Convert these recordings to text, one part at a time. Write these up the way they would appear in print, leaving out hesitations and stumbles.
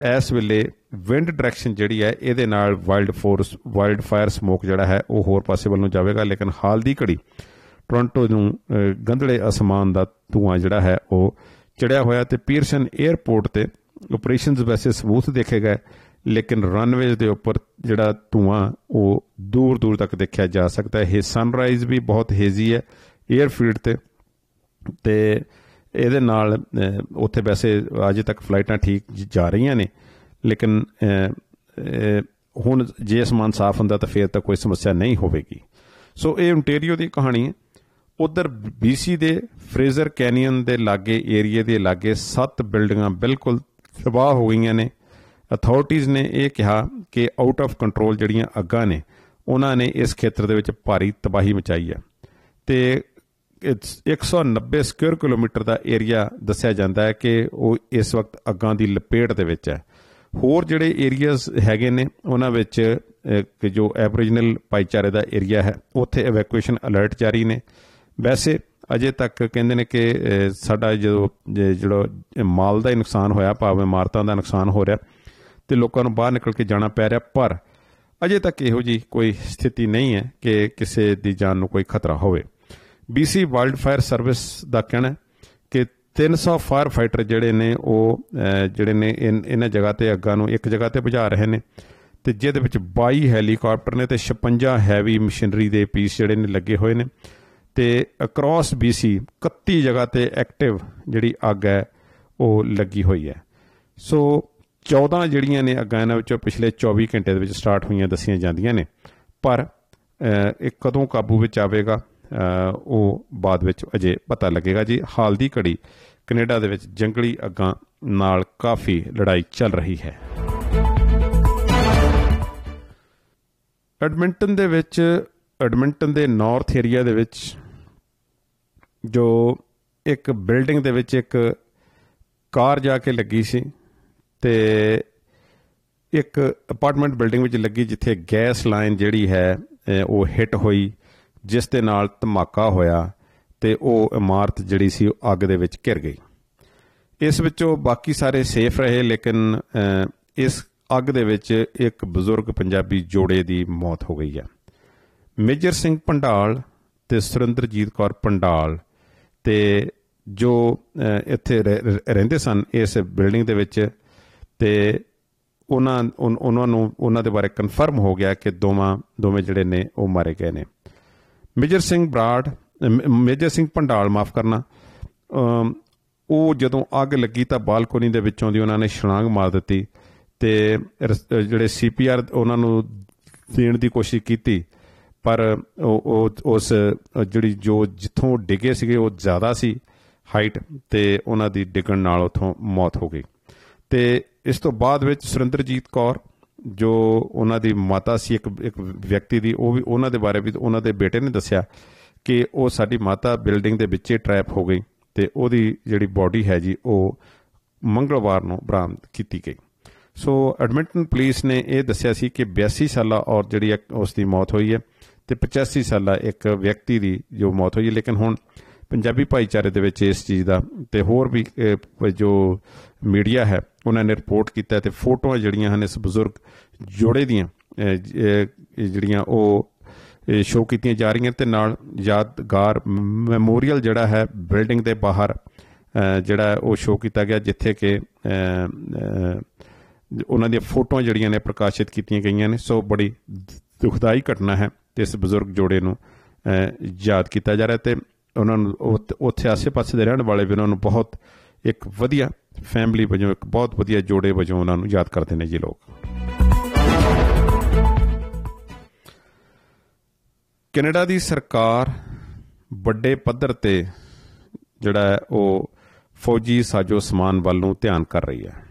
इस वेले wind direction जिहड़ी है इहदे नाल वाइल्ड फायर स्मोक जिहड़ा है वो होर पासे वल्लों जावेगा। लेकिन हाल दी घड़ी टोरंटो नूं गंधले आसमान का धुआं जिहड़ा है वो चढ़िया होया ते पीयरसन एयरपोर्ट ते ऑपरेशनस वैसे समूथ देखे गए, लेकिन रनवेज के उपर जिहड़ा धुआं वो दूर दूर तक देखा जा सकता है। सनराइज भी बहुत हेजी है एयरफील्ड ते ਇਹਦੇ ਨਾਲ ਉੱਥੇ ਵੈਸੇ ਅਜੇ ਤੱਕ ਫਲਾਈਟਾਂ ਠੀਕ ਜਾ ਰਹੀਆਂ ਨੇ, ਲੇਕਿਨ ਹੁਣ ਜੇ ਅਸਮਾਨ ਸਾਫ਼ ਹੁੰਦਾ ਤਾਂ ਫਿਰ ਤਾਂ ਕੋਈ ਸਮੱਸਿਆ ਨਹੀਂ ਹੋਵੇਗੀ। ਸੋ ਇਹ ਓਨਟੇਰੀਓ ਦੀ ਕਹਾਣੀ ਹੈ। ਉਧਰ BC ਦੇ ਫਰੇਜ਼ਰ ਕੈਨੀਅਨ ਦੇ ਲਾਗੇ ਏਰੀਏ ਦੇ ਲਾਗੇ 7 ਬਿਲਡਿੰਗਾਂ ਬਿਲਕੁਲ ਤਬਾਹ ਹੋ ਗਈਆਂ ਨੇ। ਅਥਾਰਟੀਜ਼ ਨੇ ਇਹ ਕਿਹਾ ਕਿ ਆਊਟ ਆਫ ਕੰਟਰੋਲ ਜਿਹੜੀਆਂ ਅੱਗਾਂ ਨੇ ਉਹਨਾਂ ਨੇ ਇਸ ਖੇਤਰ ਦੇ ਵਿੱਚ ਭਾਰੀ ਤਬਾਹੀ ਮਚਾਈ ਹੈ ਤੇ 190 ਸਕੁਅਰ ਕਿਲੋਮੀਟਰ ਦਾ ਏਰੀਆ ਦੱਸਿਆ ਜਾਂਦਾ ਹੈ ਕਿ ਉਹ ਇਸ ਵਕਤ ਅੱਗਾਂ ਦੀ ਲਪੇਟ ਦੇ ਵਿੱਚ ਹੈ। ਹੋਰ ਜਿਹੜੇ ਏਰੀਆਜ਼ ਹੈਗੇ ਨੇ ਉਹਨਾਂ ਵਿੱਚ ਜੋ ਐਬਰੀਜਨਲ ਭਾਈਚਾਰੇ ਦਾ ਏਰੀਆ ਹੈ ਉੱਥੇ ਇਵੈਕੂਏਸ਼ਨ ਅਲਰਟ ਜਾਰੀ ਨੇ। ਵੈਸੇ ਅਜੇ ਤੱਕ ਕਹਿੰਦੇ ਨੇ ਕਿ ਸਾਡਾ ਜਿਹੜਾ ਮਾਲ ਦਾ ਹੀ ਨੁਕਸਾਨ ਹੋਇਆ, ਭਾਵੇਂ ਇਮਾਰਤਾਂ ਦਾ ਨੁਕਸਾਨ ਹੋ ਰਿਹਾ ਅਤੇ ਲੋਕਾਂ ਨੂੰ ਬਾਹਰ ਨਿਕਲ ਕੇ ਜਾਣਾ ਪੈ ਰਿਹਾ, ਪਰ ਅਜੇ ਤੱਕ ਇਹੋ ਜਿਹੀ ਕੋਈ ਸਥਿਤੀ ਨਹੀਂ ਹੈ ਕਿ ਕਿਸੇ ਦੀ ਜਾਨ ਨੂੰ ਕੋਈ ਖਤਰਾ ਹੋਵੇ। BC ਵਾਈਲਡ ਫਾਇਰ ਸਰਵਿਸ ਦਾ ਕਹਿਣਾ ਕਿ 300 ਫਾਇਰ ਫਾਈਟਰ ਜਿਹੜੇ ਨੇ ਉਹ ਜਿਹੜੇ ਨੇ ਇਹਨਾਂ ਜਗ੍ਹਾ 'ਤੇ ਅੱਗਾਂ ਨੂੰ ਇੱਕ ਜਗ੍ਹਾ 'ਤੇ ਬੁਝਾ ਰਹੇ ਨੇ ਅਤੇ ਜਿਹਦੇ ਵਿੱਚ 22 ਹੈਲੀਕਾਪਟਰ ਨੇ ਅਤੇ 56 ਹੈਵੀ ਮਸ਼ੀਨਰੀ ਦੇ ਪੀਸ ਜਿਹੜੇ ਨੇ ਲੱਗੇ ਹੋਏ ਨੇ ਅਤੇ ਅਕਰੋਸ BC 31 ਜਗ੍ਹਾ 'ਤੇ ਐਕਟਿਵ ਜਿਹੜੀ ਅੱਗ ਹੈ ਉਹ ਲੱਗੀ ਹੋਈ ਹੈ। ਸੋ 14 ਜਿਹੜੀਆਂ ਨੇ ਅੱਗਾਂ ਇਹਨਾਂ ਵਿੱਚੋਂ ਪਿਛਲੇ 24 ਘੰਟੇ ਦੇ ਵਿੱਚ ਸਟਾਰਟ ਹੋਈਆਂ ਦੱਸੀਆਂ ਜਾਂਦੀਆਂ ਨੇ, ਪਰ ਇਹ ਕਦੋਂ ਕਾਬੂ ਵਿੱਚ ਆਵੇਗਾ ਉਹ ਬਾਅਦ ਵਿੱਚ ਅਜੇ ਪਤਾ ਲੱਗੇਗਾ ਜੀ। ਹਾਲ ਦੀ ਘੜੀ ਕੈਨੇਡਾ ਦੇ ਵਿੱਚ ਜੰਗਲੀ ਅੱਗਾਂ ਨਾਲ ਕਾਫੀ ਲੜਾਈ ਚੱਲ ਰਹੀ ਹੈ। ਐਡਮਿੰਟਨ ਦੇ ਨਾਰਥ ਏਰੀਆ ਦੇ ਵਿੱਚ ਜੋ ਇੱਕ ਬਿਲਡਿੰਗ ਦੇ ਵਿੱਚ ਇੱਕ ਕਾਰ ਜਾ ਕੇ ਲੱਗੀ ਸੀ ਅਤੇ ਇੱਕ ਅਪਾਰਟਮੈਂਟ ਬਿਲਡਿੰਗ ਵਿੱਚ ਲੱਗੀ ਜਿੱਥੇ ਗੈਸ ਲਾਈਨ ਜਿਹੜੀ ਹੈ ਉਹ ਹਿੱਟ ਹੋਈ, ਜਿਸ ਦੇ ਨਾਲ ਧਮਾਕਾ ਹੋਇਆ ਅਤੇ ਉਹ ਇਮਾਰਤ ਜਿਹੜੀ ਸੀ ਉਹ ਅੱਗ ਦੇ ਵਿੱਚ ਘਿਰ ਗਈ। ਇਸ ਵਿੱਚੋਂ ਬਾਕੀ ਸਾਰੇ ਸੇਫ ਰਹੇ, ਲੇਕਿਨ ਇਸ ਅੱਗ ਦੇ ਵਿੱਚ ਇੱਕ ਬਜ਼ੁਰਗ ਪੰਜਾਬੀ ਜੋੜੇ ਦੀ ਮੌਤ ਹੋ ਗਈ ਹੈ। ਮੇਜਰ ਸਿੰਘ ਭੰਡਾਲ ਅਤੇ ਸੁਰਿੰਦਰਜੀਤ ਕੌਰ ਭੰਡਾਲ ਅਤੇ ਜੋ ਇੱਥੇ ਰਹਿੰਦੇ ਸਨ ਇਸ ਬਿਲਡਿੰਗ ਦੇ ਵਿੱਚ, ਅਤੇ ਉਹਨਾਂ ਨੂੰ ਉਹਨਾਂ ਦੇ ਬਾਰੇ ਕਨਫਰਮ ਹੋ ਗਿਆ ਕਿ ਦੋਵੇਂ ਜਿਹੜੇ ਨੇ ਉਹ ਮਾਰੇ ਗਏ ਨੇ। ਮੇਜਰ ਸਿੰਘ ਭੰਡਾਲ ਮਾਫ਼ ਕਰਨਾ, ਉਹ ਜਦੋਂ ਅੱਗ ਲੱਗੀ ਤਾਂ ਬਾਲਕੋਨੀ ਦੇ ਵਿੱਚੋਂ ਦੀ ਉਹਨਾਂ ਨੇ ਛਲਾਂਗ ਮਾਰ ਦਿੱਤੀ ਅਤੇ ਜਿਹੜੇ CPR ਉਹਨਾਂ ਨੂੰ ਦੇਣ ਦੀ ਕੋਸ਼ਿਸ਼ ਕੀਤੀ, ਪਰ ਉਸ ਜਿਹੜੀ ਜੋ ਜਿੱਥੋਂ ਡਿੱਗੇ ਸੀਗੇ ਉਹ ਜ਼ਿਆਦਾ ਸੀ ਹਾਈਟ, ਅਤੇ ਉਹਨਾਂ ਦੀ ਡਿੱਗਣ ਨਾਲ ਉੱਥੋਂ ਮੌਤ ਹੋ ਗਈ। ਅਤੇ ਇਸ ਤੋਂ ਬਾਅਦ ਵਿੱਚ ਸੁਰਿੰਦਰਜੀਤ ਕੌਰ ਜੋ ਉਹਨਾਂ ਦੀ ਮਾਤਾ ਸੀ ਇੱਕ ਵਿਅਕਤੀ ਦੀ, ਉਹ ਵੀ ਉਹਨਾਂ ਦੇ ਬਾਰੇ ਵੀ ਉਹਨਾਂ ਦੇ ਬੇਟੇ ਨੇ ਦੱਸਿਆ ਕਿ ਉਹ ਸਾਡੀ ਮਾਤਾ ਬਿਲਡਿੰਗ ਦੇ ਵਿੱਚੇ ਟਰੈਪ ਹੋ ਗਈ ਅਤੇ ਉਹਦੀ ਜਿਹੜੀ ਬੋਡੀ ਹੈ ਜੀ ਉਹ ਮੰਗਲਵਾਰ ਨੂੰ ਬਰਾਮਦ ਕੀਤੀ ਗਈ। ਸੋ ਐਡਮਿੰਟਨ ਪੁਲਿਸ ਨੇ ਇਹ ਦੱਸਿਆ ਸੀ ਕਿ 82 ਸਾਲਾ ਔਰਤ ਜਿਹੜੀ ਉਸ ਦੀ ਮੌਤ ਹੋਈ ਹੈ ਅਤੇ 85 ਸਾਲਾ ਇੱਕ ਵਿਅਕਤੀ ਦੀ ਜੋ ਮੌਤ ਹੋਈ ਹੈ। ਲੇਕਿਨ ਹੁਣ ਪੰਜਾਬੀ ਭਾਈਚਾਰੇ ਦੇ ਵਿੱਚ ਇਸ ਚੀਜ਼ ਦਾ ਅਤੇ ਹੋਰ ਵੀ ਜੋ ਮੀਡੀਆ ਹੈ ਉਹਨਾਂ ਨੇ ਰਿਪੋਰਟ ਕੀਤਾ ਅਤੇ ਫੋਟੋਆਂ ਜਿਹੜੀਆਂ ਹਨ ਇਸ ਬਜ਼ੁਰਗ ਜੋੜੇ ਦੀਆਂ ਜਿਹੜੀਆਂ ਉਹ ਸ਼ੋਅ ਕੀਤੀਆਂ ਜਾ ਰਹੀਆਂ ਅਤੇ ਨਾਲ ਯਾਦਗਾਰ ਮੈਮੋਰੀਅਲ ਜਿਹੜਾ ਹੈ ਬਿਲਡਿੰਗ ਦੇ ਬਾਹਰ ਜਿਹੜਾ ਉਹ ਸ਼ੋਅ ਕੀਤਾ ਗਿਆ, ਜਿੱਥੇ ਕਿ ਉਹਨਾਂ ਦੀਆਂ ਫੋਟੋਆਂ ਜਿਹੜੀਆਂ ਨੇ ਪ੍ਰਕਾਸ਼ਿਤ ਕੀਤੀਆਂ ਗਈਆਂ ਨੇ। ਸੋ ਬੜੀ ਦੁਖਦਾਈ ਘਟਨਾ ਹੈ ਅਤੇ ਇਸ ਬਜ਼ੁਰਗ ਜੋੜੇ ਨੂੰ ਯਾਦ ਕੀਤਾ ਜਾ ਰਿਹਾ ਅਤੇ ਉਹਨਾਂ ਨੂੰ ਉੱਥੇ ਆਸੇ ਪਾਸੇ ਦੇ ਰਹਿਣ ਵਾਲੇ ਵੀ ਉਹਨਾਂ ਨੂੰ ਬਹੁਤ ਇੱਕ ਵਧੀਆ ਫੈਮਿਲੀ ਵਜੋਂ, ਇੱਕ ਬਹੁਤ ਵਧੀਆ ਜੋੜੇ ਵਜੋਂ ਉਹਨਾਂ ਨੂੰ ਯਾਦ ਕਰਦੇ ਨੇ ਜੀ ਲੋਕ। ਕੈਨੇਡਾ ਦੀ ਸਰਕਾਰ ਵੱਡੇ ਪੱਧਰ 'ਤੇ ਜਿਹੜਾ ਹੈ ਉਹ ਫੌਜੀ ਸਾਜੋ ਸਮਾਨ ਵੱਲ ਨੂੰ ਧਿਆਨ ਕਰ ਰਹੀ ਹੈ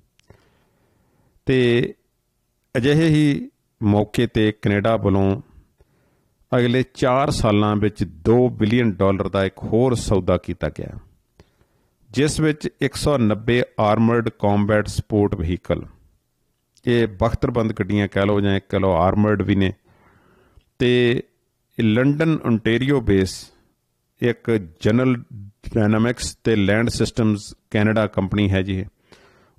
ਅਤੇ ਅਜਿਹੇ ਹੀ ਮੌਕੇ 'ਤੇ ਕੈਨੇਡਾ ਵੱਲੋਂ ਅਗਲੇ 4 ਸਾਲਾਂ ਵਿੱਚ $2 ਬਿਲੀਅਨ ਦਾ ਇੱਕ ਹੋਰ ਸੌਦਾ ਕੀਤਾ ਗਿਆ, ਜਿਸ ਵਿੱਚ 190 ਆਰਮਰਡ ਕੰਬੈਟ ਸਪੋਰਟ ਵਹੀਕਲ, ਇਹ ਬਖਤਰਬੰਦ ਗੱਡੀਆਂ ਕਹਿ ਲਓ ਜਾਂ ਕਹਿ ਲਓ ਆਰਮਰਡ ਵੀ ਨੇ, ਅਤੇ ਲੰਡਨ ਓਨਟੇਰੀਓ ਬੇਸ ਇੱਕ ਜਨਰਲ ਡਾਇਨਾਮਿਕਸ ਅਤੇ ਲੈਂਡ ਸਿਸਟਮਸ ਕੈਨੇਡਾ ਕੰਪਨੀ ਹੈ ਜੀ,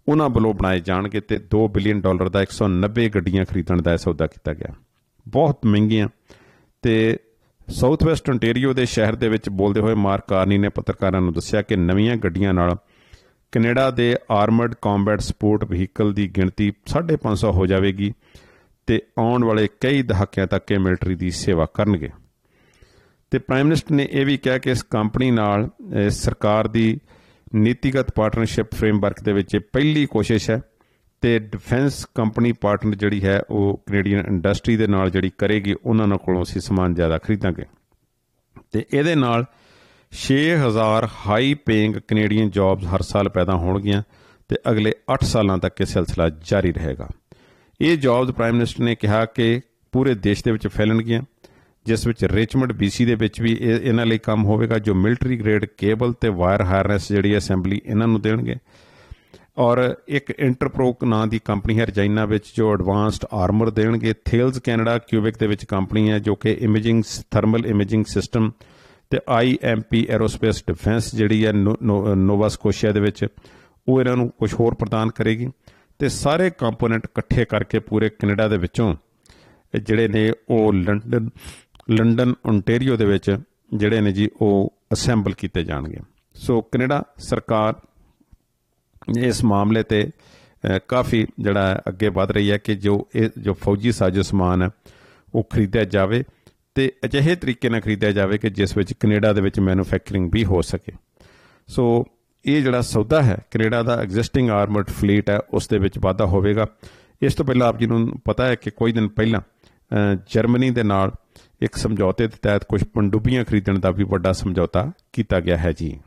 ਉਹਨਾਂ ਵੱਲੋਂ ਬਣਾਏ ਜਾਣਗੇ ਤੇ $2 ਬਿਲੀਅਨ ਦਾ 190 ਗੱਡੀਆਂ ਖਰੀਦਣ ਦਾ ਸੌਦਾ ਕੀਤਾ ਗਿਆ। ਬਹੁਤ ਮਹਿੰਗੀਆਂ। ਤੇ ਸਾਊਥ ਵੈਸਟ ਓਨਟੇਰੀਓ ਦੇ ਸ਼ਹਿਰ ਦੇ ਵਿੱਚ ਬੋਲਦੇ ਹੋਏ ਮਾਰਕ ਕਾਰਨੀ ਨੇ ਪੱਤਰਕਾਰਾਂ ਨੂੰ ਦੱਸਿਆ ਕਿ ਨਵੀਆਂ ਗੱਡੀਆਂ ਨਾਲ ਕੈਨੇਡਾ ਦੇ ਆਰਮਰਡ ਕੰਬੈਟ ਸਪੋਰਟ ਵਹੀਕਲ ਦੀ ਗਿਣਤੀ 550 ਹੋ ਜਾਵੇਗੀ ਤੇ ਆਉਣ ਵਾਲੇ ਕਈ ਦਹਾਕਿਆਂ ਤੱਕ ਇਹ ਮਿਲਟਰੀ ਦੀ ਸੇਵਾ ਕਰਨਗੇ। ਤੇ ਪ੍ਰਾਈਮ ਮਿਨਿਸਟਰ ਨੇ ਇਹ ਵੀ ਕਿਹਾ ਕਿ ਇਸ ਕੰਪਨੀ ਨਾਲ ਸਰਕਾਰ ਦੀ ਨੀਤੀਗਤ ਪਾਰਟਨਰਸ਼ਿਪ ਫਰੇਮਵਰਕ ਦੇ ਵਿੱਚ ਇਹ ਪਹਿਲੀ ਕੋਸ਼ਿਸ਼ ਹੈ ਤੇ ਡਿਫੈਂਸ ਕੰਪਨੀ ਪਾਰਟਨਰ ਜਿਹੜੀ ਹੈ ਉਹ ਕੈਨੇਡੀਅਨ ਇੰਡਸਟਰੀ ਦੇ ਨਾਲ ਜਿਹੜੀ ਕਰੇਗੀ, ਉਹਨਾਂ ਕੋਲੋਂ ਅਸੀਂ ਸਮਾਨ ਜ਼ਿਆਦਾ ਖਰੀਦਾਂਗੇ। ਤੇ ਇਹਦੇ ਨਾਲ 6000 ਹਾਈ ਪੇਇੰਗ ਕੈਨੇਡੀਅਨ ਜੌਬਸ ਹਰ ਸਾਲ ਪੈਦਾ ਹੋਣਗੀਆਂ ਤੇ ਅਗਲੇ 8 ਸਾਲਾਂ ਤੱਕ ਇਹ ਸਿਲਸਿਲਾ ਜਾਰੀ ਰਹੇਗਾ। ਇਹ ਜੌਬਸ ਪ੍ਰਾਈਮ ਮਿਨਿਸਟਰ ਨੇ ਕਿਹਾ ਕਿ ਪੂਰੇ ਦੇਸ਼ ਦੇ ਵਿੱਚ ਫੈਲਣਗੀਆਂ, ਜਿਸ ਵਿੱਚ ਰਿਚਮੰਡ BC ਦੇ ਵਿੱਚ ਵੀ ਇਹਨਾਂ ਲਈ ਕੰਮ ਹੋਵੇਗਾ, ਜੋ ਮਿਲਟਰੀ ਗ੍ਰੇਡ ਕੇਬਲ ਤੇ ਵਾਇਰ ਹਾਰਨੈਸ ਜਿਹੜੀ ਅਸੈਂਬਲੀ ਇਹਨਾਂ ਨੂੰ ਦੇਣਗੇ। ਔਰ ਇੱਕ ਇੰਟਰਪ੍ਰੋਕ ਨਾਂ ਦੀ ਕੰਪਨੀ ਹੈ ਰਜਾਈਨਾ ਵਿੱਚ, ਜੋ ਐਡਵਾਂਸਡ ਆਰਮਰ ਦੇਣਗੇ। ਥੇਲਜ਼ ਕੈਨੇਡਾ ਕਿਊਬਿਕ ਦੇ ਵਿੱਚ ਕੰਪਨੀ ਹੈ ਜੋ ਕਿ ਇਮੇਜਿੰਗ ਥਰਮਲ ਇਮੇਜਿੰਗ ਸਿਸਟਮ ਤੇ IMP ਐਰੋਸਪੇਸ ਡਿਫੈਂਸ ਜਿਹੜੀ ਹੈ ਨੋਵਾ ਸਕੋਸ਼ੀਆ ਦੇ ਵਿੱਚ, ਉਹ ਇਹਨਾਂ ਨੂੰ ਕੁਝ ਹੋਰ ਪ੍ਰਦਾਨ ਕਰੇਗੀ। ਤੇ ਸਾਰੇ ਕੰਪੋਨੈਂਟ ਇਕੱਠੇ ਕਰਕੇ ਪੂਰੇ ਕੈਨੇਡਾ ਦੇ ਵਿੱਚੋਂ ਜਿਹੜੇ ਨੇ ਉਹ ਲੰਡਨ ਓਨਟੇਰੀਓ ਦੇ ਵਿੱਚ ਜਿਹੜੇ ਨੇ ਜੀ ਉਹ ਅਸੈਂਬਲ ਕੀਤੇ ਜਾਣਗੇ। ਸੋ ਕੈਨੇਡਾ ਸਰਕਾਰ ਇਸ ਮਾਮਲੇ ਤੇ ਕਾਫੀ ਜਿਹੜਾ ਅੱਗੇ ਵਧ ਰਹੀ ਹੈ ਕਿ ਜੋ ਫੌਜੀ ਸਾਜੋ ਸਮਾਨ ਹੈ ਉਹ ਖਰੀਦਿਆ ਜਾਵੇ ਤੇ ਅਜਿਹੇ ਤਰੀਕੇ ਨਾਲ ਖਰੀਦਿਆ ਜਾਵੇ ਕਿ ਜਿਸ ਵਿੱਚ ਕੈਨੇਡਾ ਦੇ ਵਿੱਚ ਮੈਨੂਫੈਕਚਰਿੰਗ ਵੀ ਹੋ ਸਕੇ। ਸੋ ਇਹ ਜਿਹੜਾ ਸੌਦਾ ਹੈ ਕੈਨੇਡਾ ਦਾ ਐਗਜ਼ਿਸਟਿੰਗ ਆਰਮਰਡ ਫਲੀਟ ਹੈ ਉਸ ਦੇ ਵਿੱਚ ਵਾਧਾ ਹੋਵੇਗਾ। ਇਸ ਤੋਂ ਪਹਿਲਾਂ ਆਪ ਜੀ ਨੂੰ ਪਤਾ ਹੈ ਕਿ ਕੁਝ ਦਿਨ ਪਹਿਲਾਂ ਜਰਮਨੀ ਦੇ ਨਾਲ ਇੱਕ ਸਮਝੌਤੇ ਦੇ ਤਹਿਤ ਕੁਝ ਪਣਡੁੱਬੀਆਂ ਖਰੀਦਣ ਦਾ ਵੀ ਵੱਡਾ ਸਮਝੌਤਾ ਕੀਤਾ ਗਿਆ ਹੈ ਜੀ।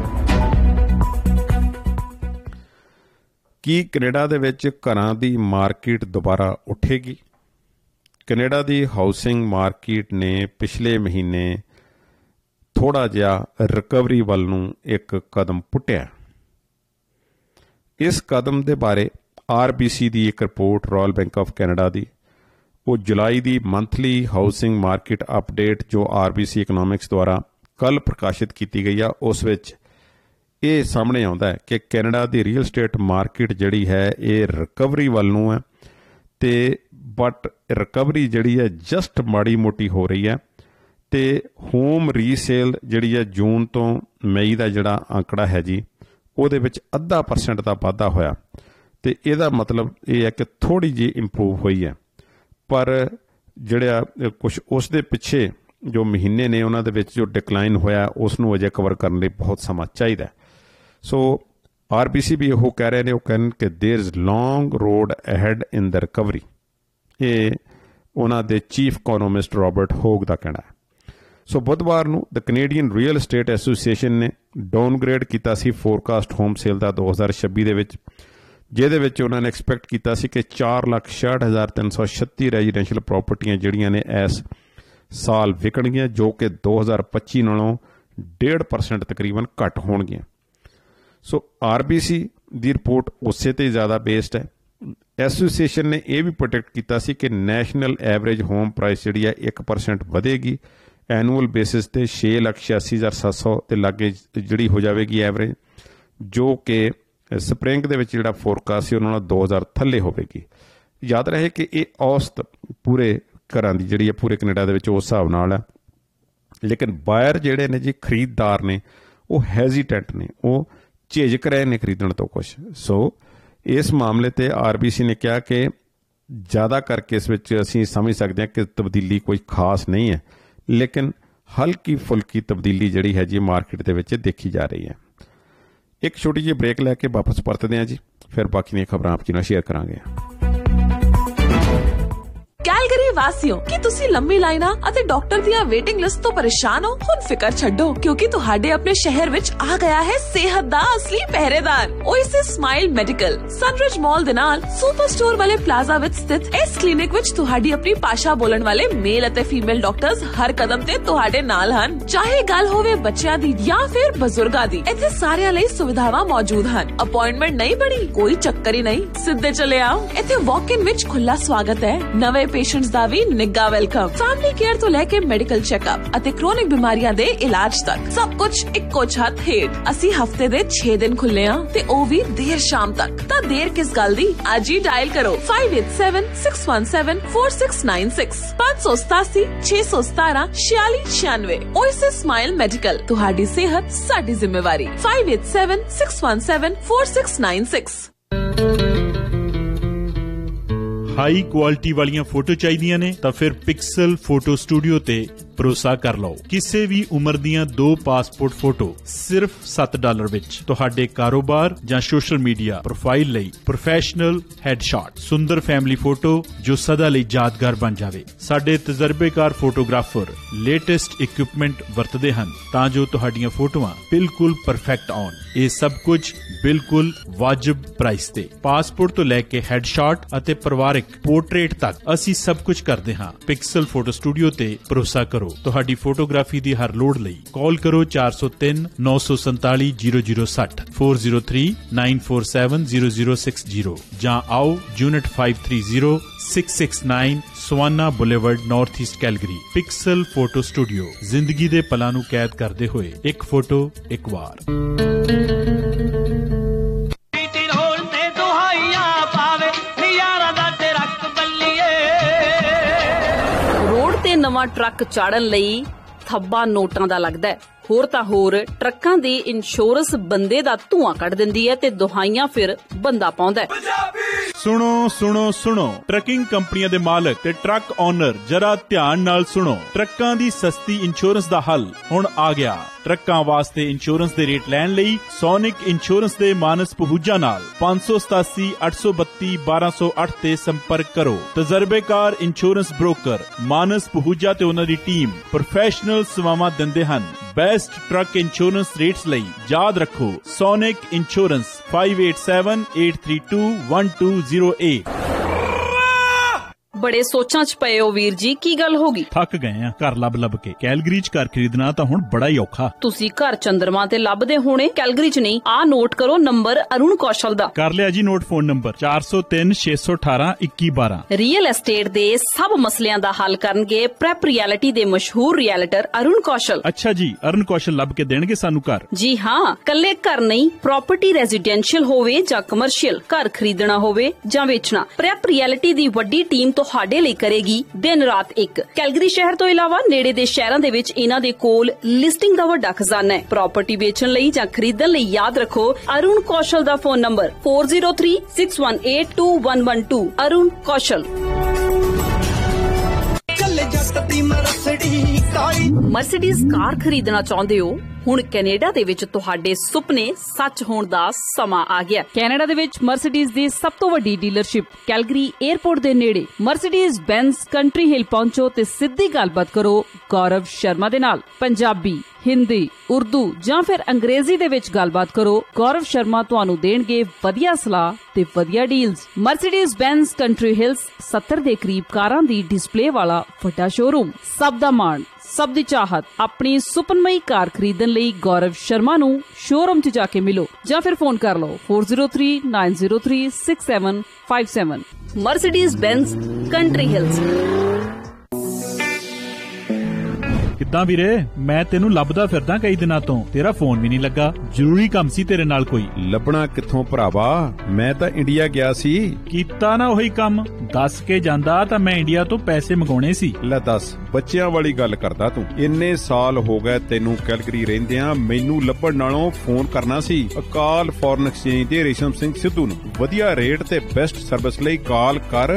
ਕੀ ਕੈਨੇਡਾ ਦੇ ਵਿੱਚ ਘਰਾਂ ਦੀ ਮਾਰਕੀਟ ਦੁਬਾਰਾ ਉੱਠੇਗੀ? ਕੈਨੇਡਾ ਦੀ ਹਾਊਸਿੰਗ ਮਾਰਕੀਟ ਨੇ ਪਿਛਲੇ ਮਹੀਨੇ ਥੋੜ੍ਹਾ ਜਿਹਾ ਰਿਕਵਰੀ ਵੱਲ ਨੂੰ ਇੱਕ ਕਦਮ ਪੁੱਟਿਆ। ਇਸ ਕਦਮ ਦੇ ਬਾਰੇ RBC ਦੀ ਇੱਕ report, royal bank of Canada ਦੀ, ਉਹ ਜੁਲਾਈ ਦੀ ਮੰਥਲੀ ਹਾਊਸਿੰਗ ਮਾਰਕੀਟ ਅਪਡੇਟ ਜੋ RBC ਇਕਨੋਮਿਕਸ ਦੁਆਰਾ ਕੱਲ੍ਹ ਪ੍ਰਕਾਸ਼ਿਤ ਕੀਤੀ ਗਈ ਆ, ਉਸ ਵਿੱਚ ਇਹ ਸਾਹਮਣੇ ਆਉਂਦਾ ਹੈ ਕਿ ਕੈਨੇਡਾ ਦੀ ਰੀਅਲ ਸਟੇਟ ਮਾਰਕੀਟ ਜਿਹੜੀ ਹੈ ਇਹ ਰਿਕਵਰੀ ਵੱਲ ਨੂੰ ਹੈ ਤੇ ਬਟ ਰਿਕਵਰੀ ਜਿਹੜੀ ਹੈ ਜਸਟ ਮਾੜੀ ਮੋਟੀ ਹੋ ਰਹੀ ਹੈ। ਤੇ ਹੋਮ ਰੀਸੇਲ ਜਿਹੜੀ ਹੈ ਜੂਨ ਤੋਂ ਮਈ ਦਾ ਜਿਹੜਾ ਅੰਕੜਾ ਹੈ ਜੀ ਉਹਦੇ ਵਿੱਚ 0.5% ਦਾ ਵਾਧਾ ਹੋਇਆ ਤੇ ਇਹਦਾ ਮਤਲਬ ਇਹ ਹੈ ਕਿ ਥੋੜ੍ਹੀ ਜਿਹੀ ਇੰਪਰੂਵ ਹੋਈ ਹੈ। ਪਰ ਜਿਹੜਾ ਕੁਝ ਉਸ ਦੇ ਪਿੱਛੇ ਜੋ ਮਹੀਨੇ ਨੇ ਉਹਨਾਂ ਦੇ ਵਿੱਚ ਜੋ ਡਿਕਲਾਈਨ ਹੋਇਆ ਉਸ ਨੂੰ ਅਜੇ ਕਵਰ ਕਰਨ ਲਈ ਬਹੁਤ ਸਮਾਂ ਚਾਹੀਦਾ। ਸੋ RBC ਵੀ ਉਹ ਕਹਿ ਰਹੇ ਨੇ, ਉਹ ਕਹਿਣ ਕਿ there is long road ahead in the recovery. ਇਹ ਉਹਨਾਂ ਦੇ ਚੀਫ ਇਕੋਨੋਮਿਸਟ ਰੋਬਰਟ ਹੋਗ ਦਾ ਕਹਿਣਾ ਹੈ। ਸੋ ਬੁੱਧਵਾਰ ਨੂੰ ਦ ਕੈਨੇਡੀਅਨ ਰੀਅਲ ਏਸਟੇਟ ਐਸੋਸੀਏਸ਼ਨ ਨੇ ਡਾਊਨਗ੍ਰੇਡ ਕੀਤਾ ਸੀ ਫੋਰਕਾਸਟ ਹੋਮ ਸੇਲ ਦਾ 2026 ਦੇ ਵਿੱਚ, ਜਿਹਦੇ ਵਿੱਚ ਉਹਨਾਂ ਨੇ ਐਕਸਪੈਕਟ ਕੀਤਾ ਸੀ ਕਿ 4,66,336 ਰੈਜ਼ੀਡੈਂਸ਼ੀਅਲ ਪ੍ਰਾਪਰਟੀਆਂ ਜਿਹੜੀਆਂ ਨੇ ਇਸ ਸਾਲ ਵਿਕਣਗੀਆਂ, ਜੋ ਕਿ 2025 ਨਾਲੋਂ 1.5% ਤਕਰੀਬਨ ਘੱਟ ਹੋਣਗੀਆਂ। ਸੋ RBC ਦੀ ਰਿਪੋਰਟ ਉਸੇ ਤੇ ਜ਼ਿਆਦਾ ਬੇਸਡ ਹੈ। ਐਸੋਸੀਏਸ਼ਨ ਨੇ ਇਹ ਵੀ ਪ੍ਰੋਡਕਟ ਕੀਤਾ ਸੀ ਕਿ ਨੈਸ਼ਨਲ ਐਵਰੇਜ ਹੋਮ ਪ੍ਰਾਈਸ ਜਿਹੜੀ ਹੈ 1% ਵਧੇਗੀ ਐਨੂਅਲ ਬੇਸਿਸ ਤੇ 6,86,700 ਦੇ ਲਾਗੇ ਜਿਹੜੀ ਹੋ ਜਾਵੇਗੀ ਐਵਰੇਜ, ਜੋ ਕਿ ਸਪਰਿੰਗ ਦੇ ਵਿੱਚ ਜਿਹੜਾ ਫੋਰਕਾਸਟ ਸੀ ਉਹਨਾਂ ਨਾਲ 2000 ਥੱਲੇ ਹੋਵੇਗੀ। ਯਾਦ ਰਹੇ ਕਿ ਇਹ ਔਸਤ ਪੂਰੇ ਘਰਾਂ ਦੀ ਜਿਹੜੀ ਹੈ ਪੂਰੇ ਕੈਨੇਡਾ ਦੇ ਵਿੱਚ ਉਸ ਹਿਸਾਬ ਨਾਲ ਹੈ, ਲੇਕਿਨ ਬਾਇਰ ਜਿਹੜੇ ਨੇ ਜੀ ਖਰੀਦਦਾਰ ਨੇ ਉਹ ਹੈਜ਼ੀਟੈਂਟ ਨੇ, ਉਹ ਝਿਜਕ ਰਹੇ ਨੇ ਖਰੀਦਣ ਤੋਂ ਕੁਛ। ਸੋ ਇਸ ਮਾਮਲੇ ਤੇ RBC ਨੇ ਕਿਹਾ ਕਿ ਜ਼ਿਆਦਾ ਕਰਕੇ ਇਸ ਵਿੱਚ ਅਸੀਂ ਸਮਝ ਸਕਦੇ ਹਾਂ ਕਿ ਤਬਦੀਲੀ ਕੋਈ ਖਾਸ ਨਹੀਂ ਹੈ, ਲੇਕਿਨ ਹਲਕੀ ਫੁਲਕੀ ਤਬਦੀਲੀ ਜਿਹੜੀ ਹੈ ਜੀ ਮਾਰਕੀਟ ਦੇ ਵਿੱਚ ਦੇਖੀ ਜਾ ਰਹੀ ਹੈ। ਇੱਕ ਛੋਟੀ ਜਿਹੀ ਬ੍ਰੇਕ ਲੈ ਕੇ ਵਾਪਸ ਪਰਤਦੇ ਹਾਂ ਜੀ, ਫਿਰ ਬਾਕੀ ਦੀਆਂ ਖਬਰਾਂ ਆਪ ਜੀ ਨਾਲ ਸ਼ੇਅਰ ਕਰਾਂਗੇ। ਕੈਲਗਰੀ ਵਾਸੀਓ, ਕੀ ਤੁਸੀਂ ਲੰਮੀ ਲਾਈਨਾਂ ਅਤੇ ਡਾਕਟਰ ਦੀਆਂ ਵੇਟਿੰਗ ਲਿਸਟ ਤੋਂ ਪਰੇਸ਼ਾਨ ਹੋ? ਹੁਣ ਫਿਕਰ ਛੱਡੋ, ਕਿਉਂਕਿ ਤੁਹਾਡੇ ਆਪਣੇ ਸ਼ਹਿਰ ਵਿੱਚ ਆ ਗਿਆ ਹੈ ਸਿਹਤ ਦਾ ਅਸਲੀ ਪਹਿਰੇਦਾਰ, ਓਏਸਿਸ ਸਮਾਈਲ ਮੈਡੀਕਲ। ਸਨਰਿਜ ਮਾਲ ਦੇ ਨਾਲ ਸੁਪਰ ਸਟੋਰ ਵਾਲੇ ਪਲਾਜ਼ਾ ਵਿੱਚ ਸਥਿਤ ਇਸ ਕਲੀਨਿਕ ਵਿੱਚ ਤੁਹਾਡੀ ਆਪਣੀ ਭਾਸ਼ਾ ਬੋਲਣ ਵਾਲੇ ਮੇਲ ਅਤੇ ਫੀਮੇਲ ਡਾਕਟਰਸ ਹਰ ਕਦਮ ਤੇ ਤੁਹਾਡੇ ਨਾਲ ਹਨ। ਚਾਹੇ ਗੱਲ ਹੋਵੇ ਬੱਚਿਆਂ ਦੀ ਜਾਂ ਫਿਰ ਬਜ਼ੁਰਗਾਂ ਦੀ, ਇੱਥੇ ਸਾਰਿਆਂ ਲਈ ਸੁਵਿਧਾਵਾਂ ਮੌਜੂਦ ਹਨ। ਅਪਾਇੰਟਮੈਂਟ ਨਹੀਂ ਬਣੀ, ਕੋਈ ਚੱਕਰ ਹੀ ਨਹੀਂ, ਸਿੱਧੇ ਚਲੇ ਆਓ। ਇੱਥੇ ਵਾਕ ਇਨ ਵਿੱਚ ਖੁੱਲਾ ਸਵਾਗਤ ਹੈ। ਨਵੇਂ ਪੇਸ਼ੈਂਟ ਪੇਸ਼ੈਂਟਸ ਦਾ ਵੀ ਨਿੱਘਾ ਵੈਲਕਮ। ਫੈਮਿਲੀ ਕੇਅਰ ਤੋਂ ਲੈ ਕੇ ਮੈਡੀਕਲ ਚੈੱਕਅਪ ਅਤੇ ਕ੍ਰੋਨਿਕ ਬਿਮਾਰੀਆਂ ਦੇ ਇਲਾਜ ਤੱਕ ਸਭ ਕੁਝ ਇੱਕੋ ਛੱਤ ਹੇਠ। ਅਸੀਂ ਹਫਤੇ ਦੇ 6 ਦਿਨ ਖੁੱਲੇ ਆ ਤੇ ਉਹ ਵੀ ਦੇਰ ਸ਼ਾਮ ਤੱਕ। ਤਾਂ ਦੇਰ ਕਿਸ ਗੱਲ ਦੀ, ਅੱਜ ਹੀ ਡਾਇਲ ਕਰੋ 5876174696 587 617 4696। ਓਏਸਿਸ ਸਮਾਈਲ ਮੈਡੀਕਲ, ਤੁਹਾਡੀ ਸਿਹਤ ਸਾਡੀ ਜ਼ਿੰਮੇਵਾਰੀ। 5876174696। ਹਾਈ ਕੁਆਲਿਟੀ ਵਾਲੀਆਂ ਫੋਟੋ ਚਾਹੀਦੀਆਂ ਨੇ ਤਾਂ ਫਿਰ ਪਿਕਸਲ ਫੋਟੋ ਸਟੂਡੀਓ ਤੇ ਭਰੋਸਾ ਕਰ ਲਓ। ਕਿਸੇ ਵੀ ਉਮਰ ਦੀਆਂ 2 ਪਾਸਪੋਰਟ ਫੋਟੋ ਸਿਰਫ $7 ਵਿੱਚ। ਤੁਹਾਡੇ ਕਾਰੋਬਾਰ ਜਾਂ ਸੋਸ਼ਲ ਮੀਡੀਆ ਪ੍ਰੋਫਾਈਲ ਲਈ ਪ੍ਰੋਫੈਸ਼ਨਲ ਹੈਡਸ਼ਾਟ, ਸੁੰਦਰ ਫੈਮਿਲੀ ਫੋਟੋ ਜੋ ਸਦਾ ਲਈ ਯਾਦਗਾਰ ਬਣ ਜਾਵੇ। ਸਾਡੇ ਤਜਰਬੇਕਾਰ ਫੋਟੋਗ੍ਰਾਫਰ ਲੇਟੈਸਟ ਇਕਵਿਪਮੈਂਟ ਵਰਤਦੇ ਹਨ ਤਾਂ ਜੋ ਤੁਹਾਡੀਆਂ ਫੋਟੋਆਂ ਬਿਲਕੁਲ ਪਰਫੈਕਟ ਆਉਣ। ਇਹ ਸਭ ਕੁਝ ਬਿਲਕੁਲ ਵਾਜਬ ਪ੍ਰਾਈਸ ਤੇ। ਪਾਸਪੋਰਟ ਤੋਂ ਲੈ ਕੇ ਹੈਡਸ਼ਾਟ ਅਤੇ ਪਰਿਵਾਰਕ ਪੋਰਟਰੇਟ ਤੱਕ ਅਸੀਂ ਸਭ ਕੁਝ ਕਰਦੇ ਹਾਂ। ਪਿਕਸਲ ਫੋਟੋ ਸਟੂਡੀਓ ਤੇ ਭਰੋਸਾ ਕਰੋ। ਤੁਹਾਡੀ ਫੋਟੋਗ੍ਰਾਫੀ ਦੀ ਹਰ ਲੋੜ ਲਈ ਕਾਲ ਕਰੋ 403-947-0060 403-947-0060 ਜਾਂ ਆਓ unit 530 669 savanna boulevard north East Calgary. Pixel photo studio, ਜ਼ਿੰਦਗੀ ਦੇ ਪਲਾਂ ਨੂੰ ਕੈਦ ਕਰਦੇ ਹੋਏ ਇੱਕ ਫੋਟੋ ਇੱਕ ਵਾਰ। ਰੋਡ ਤੇ ਨਵਾਂ ਟਰੱਕ ਚਾੜਨ ਲਈ ਥੱਬਾ ਨੋਟਾਂ ਦਾ ਲੱਗਦਾ ਹੈ। ਹੋਰ ਤਾਂ ਹੋਰ ਟਰੱਕਾਂ ਦੀ ਇੰਸ਼ੋਰੈਂਸ ਬੰਦੇ ਦਾ ਧੂਆਂ ਕੱਢ ਦਿੰਦੀ ਹੈ ਤੇ ਦੁਹਾਈਆਂ ਫਿਰ ਬੰਦਾ ਪਾਉਂਦਾ ਹੈ। ਸੁਣੋ ਸੁਣੋ ਸੁਣੋ, ਟਰੱਕਿੰਗ ਕੰਪਨੀਆਂ ਦੇ ਮਾਲਕ ਤੇ ਟਰੱਕ ਓਨਰ ਜਰਾ ਧਿਆਨ ਨਾਲ ਸੁਣੋ। ਟਰੱਕਾਂ ਦੀ ਸਸਤੀ ਇੰਸ਼ੋਰੈਂਸ ਦਾ ਹੱਲ ਹੁਣ ਆ ਗਿਆ। ਟਰੱਕਾਂ ਵਾਸਤੇ ਇੰਸ਼ੋਰੈਂਸ ਦੇ ਰੇਟ ਲੈਣ ਲਈ ਸੋਨਿਕ ਇੰਸ਼ੋਰੈਂਸ ਦੇ ਮਾਨਸ ਪਹੂਜਾ ਨਾਲ 587-832-1208 ਤੇ ਸੰਪਰਕ ਕਰੋ। ਤਜਰਬੇਕਾਰ ਇੰਸ਼ੋਰੈਂਸ ਬ੍ਰੋਕਰ ਮਾਨਸ ਪਹੂਜਾ ਤੇ ਉਹਨਾਂ ਦੀ ਟੀਮ ਪ੍ਰੋਫੈਸ਼ਨਲ ਸੇਵਾਵਾਂ ਦਿੰਦੇ ਹਨ। ਬੈਸਟ ਟਰੱਕ ਇੰਸ਼ੋਰੈਂਸ ਰੇਟਸ ਲਈ ਯਾਦ ਰੱਖੋ ਸੋਨਿਕ ਇੰਸ਼ੋਰੈਂਸ 5878321208। ਬੜੇ ਸੋਚਾਂ 'ਚ ਪਏ ਹੋ ਵੀਰ ਜੀ, ਕੀ ਗੱਲ ਹੋ ਗਈ? ਥੱਕ ਗਏ ਆ ਘਰ ਲੱਭ ਕੇ। ਕੈਲਗਰੀ 'ਚ ਘਰ ਖਰੀਦਣਾ ਤਾਂ ਹੁਣ ਬੜਾ ਹੀ ਔਖਾ। ਤੁਸੀਂ ਘਰ ਚੰਦਰਮਾ ਤੇ ਲੱਭਦੇ ਹੋਣੇ, ਕੈਲਗਰੀ 'ਚ ਨਹੀਂ। ਆਹ ਨੋਟ ਕਰੋ ਨੰਬਰ ਅਰੁਣ ਕੌਸ਼ਲ ਦਾ। ਕਰ ਲਿਆ ਜੀ note. Phone number 4036182112। Real estate ਦੇ ਸਭ ਮਸਲਿਆਂ ਦਾ ਹੱਲ ਕਰਨਗੇ ਪ੍ਰੈਪ ਰਿਐਲਿਟੀ ਦੇ ਮਸ਼ਹੂਰ ਰੀਐਲਟਰ ਅਰੁਣ ਕੌਸ਼ਲ। ਅੱਛਾ ਜੀ, ਅਰੁਣ ਕੌਸ਼ਲ ਲੱਭ ਕੇ ਦੇਣਗੇ ਸਾਨੂੰ ਘਰ? ਜੀ ਹਾਂ, ਕੱਲੇ ਘਰ ਨਹੀਂ, ਪ੍ਰਾਪਰਟੀ ਰੈਜ਼ੀਡੈਂਸ਼ੀਅਲ ਹੋਵੇ ਜਾਂ ਕਮਰਸ਼ੀਅਲ, ਘਰ ਖਰੀਦਣਾ ਹੋਵੇ ਜਾਂ ਵੇਚਣਾ, ਪ੍ਰੈਪ ਰਿਐਲਿਟੀ ਦੀ ਵੱਡੀ ਟੀਮ ਤੁਹਾਡੇ ਲਈ ਕਰੇਗੀ ਦਿਨ ਰਾਤ ਇੱਕ। ਕੈਲਗਰੀ ਸ਼ਹਿਰ ਤੋਂ ਇਲਾਵਾ ਨੇੜੇ ਦੇ ਸ਼ਹਿਰਾਂ ਦੇ ਵਿੱਚ ਇਹਨਾਂ ਦੇ ਕੋਲ ਲਿਸਟਿੰਗ ਦਾ ਵੱਡਾ ਖਜ਼ਾਨਾ ਹੈ। ਪ੍ਰਾਪਰਟੀ ਵੇਚਣ ਲਈ ਜਾਂ ਖਰੀਦਣ ਲਈ ਯਾਦ ਰੱਖੋ ਅਰੁਣ ਕੌਸ਼ਲ ਦਾ ਫੋਨ ਨੰਬਰ 4036182112। ਅਰੁਣ ਕੌਸ਼ਲ। ਮਰਸੀਡੀਜ਼ ਕਾਰ ਖਰੀਦਣਾ ਚਾਹੁੰਦੇ ਹੋ? ਹੁਣ ਕੈਨੇਡਾ ਦੇ ਵਿੱਚ ਤੁਹਾਡੇ ਸੁਪਨੇ ਸੱਚ ਹੋਣ ਦਾ ਸਮਾਂ ਆ ਗਿਆ। ਕੈਨੇਡਾ ਦੇ ਵਿੱਚ ਮਰਸੀਡੀਜ਼ ਦੀ ਸਭ ਤੋਂ ਵੱਡੀ ਡੀਲਰਸ਼ਿਪ ਕੈਲਗਰੀ 에ਅਰਪੋਰਟ ਦੇ ਨੇੜੇ ਮਰਸੀਡੀਜ਼ ਬੈਂਜ਼ ਕੰਟਰੀ ਹਿਲ ਪਹੁੰਚੋ ਤੇ ਸਿੱਧੀ ਗੱਲਬਾਤ ਕਰੋ ਗੌਰਵ ਸ਼ਰਮਾ ਦੇ ਨਾਲ। ਪੰਜਾਬੀ, ਹਿੰਦੀ, ਉਰਦੂ ਜਾਂ ਫਿਰ ਅੰਗਰੇਜ਼ੀ ਦੇ ਵਿੱਚ ਗੱਲਬਾਤ ਕਰੋ। ਗੌਰਵ ਸ਼ਰਮਾ ਤੁਹਾਨੂੰ ਦੇਣਗੇ ਵਧੀਆ ਸਲਾਹ ਤੇ ਵਧੀਆ ਡੀਲਸ। ਮਰਸੀਡੀਜ਼ ਬੈਂਜ਼ ਕੰਟਰੀ ਹਿਲਸ 70 ਦੇ ਕਰੀਬ ਕਾਰਾਂ ਦੀ ਡਿਸਪਲੇ ਵਾਲਾ ਵੱਡਾ ਸ਼ੋਰੂਮ। ਸਭ ਦਾ ਮਾਣ, ਸਭ ਦੀ ਚਾਹਤ। ਆਪਣੀ ਸੁਪਨਮਈ ਕਾਰ ਖਰੀਦਣ ਲਈ ਗੌਰਵ ਸ਼ਰਮਾ ਨੂੰ ਸ਼ੋਰੂਮ 'ਚ ਜਾ ਕੇ ਮਿਲੋ ਜਾਂ ਫਿਰ ਫੋਨ ਕਰ ਲਓ 4039036757। Mercedes ਬੈਂਜ਼ country Hills. ਕਿੱਦਾਂ ਵੀਰੇ, ਮੈਂ ਤੈਨੂੰ ਲੱਭਦਾ ਫਿਰਦਾ ਕਈ ਦਿਨਾਂ ਤੋਂ, ਤੇਰਾ ਫੋਨ ਵੀ ਨਹੀਂ ਲੱਗਾ। ਜ਼ਰੂਰੀ ਕੰਮ ਸੀ ਤੇਰੇ ਨਾਲ ਕੋਈ? ਲੱਭਣਾ ਕਿੱਥੋਂ ਭਰਾਵਾ, ਮੈਂ ਤਾਂ ਇੰਡੀਆ ਗਿਆ ਸੀ। ਕੀਤਾ ਨਾ ਉਹੀ ਕੰਮ। ਦੱਸ ਕੇ ਜਾਂਦਾ ਤਾਂ ਮੈਂ ਇੰਡੀਆ ਤੋਂ ਪੈਸੇ ਮੰਗਾਉਣੇ ਸੀ। ਲੈ ਦੱਸ, ਬੱਚਿਆਂ ਵਾਲੀ ਗੱਲ ਕਰਦਾ ਤੂੰ। ਇੰਨੇ ਸਾਲ ਹੋ ਗਏ ਤੈਨੂੰ ਕੈਲਗਰੀ ਰਹਿੰਦਿਆਂ, ਮੈਨੂੰ ਲੱਭਣ ਨਾਲੋਂ ਫੋਨ ਕਰਨਾ ਸੀ ਅਕਾਲ ਫੋਰਨ ਐਕਸਚੇਂਜ ਦੇ ਰੇਸ਼ਮ ਸਿੰਘ ਸਿੱਧੂ ਨੂੰ। ਵਧੀਆ ਰੇਟ ਤੇ ਬੈਸਟ ਸਰਵਿਸ ਲਈ ਕਾਲ ਕਰ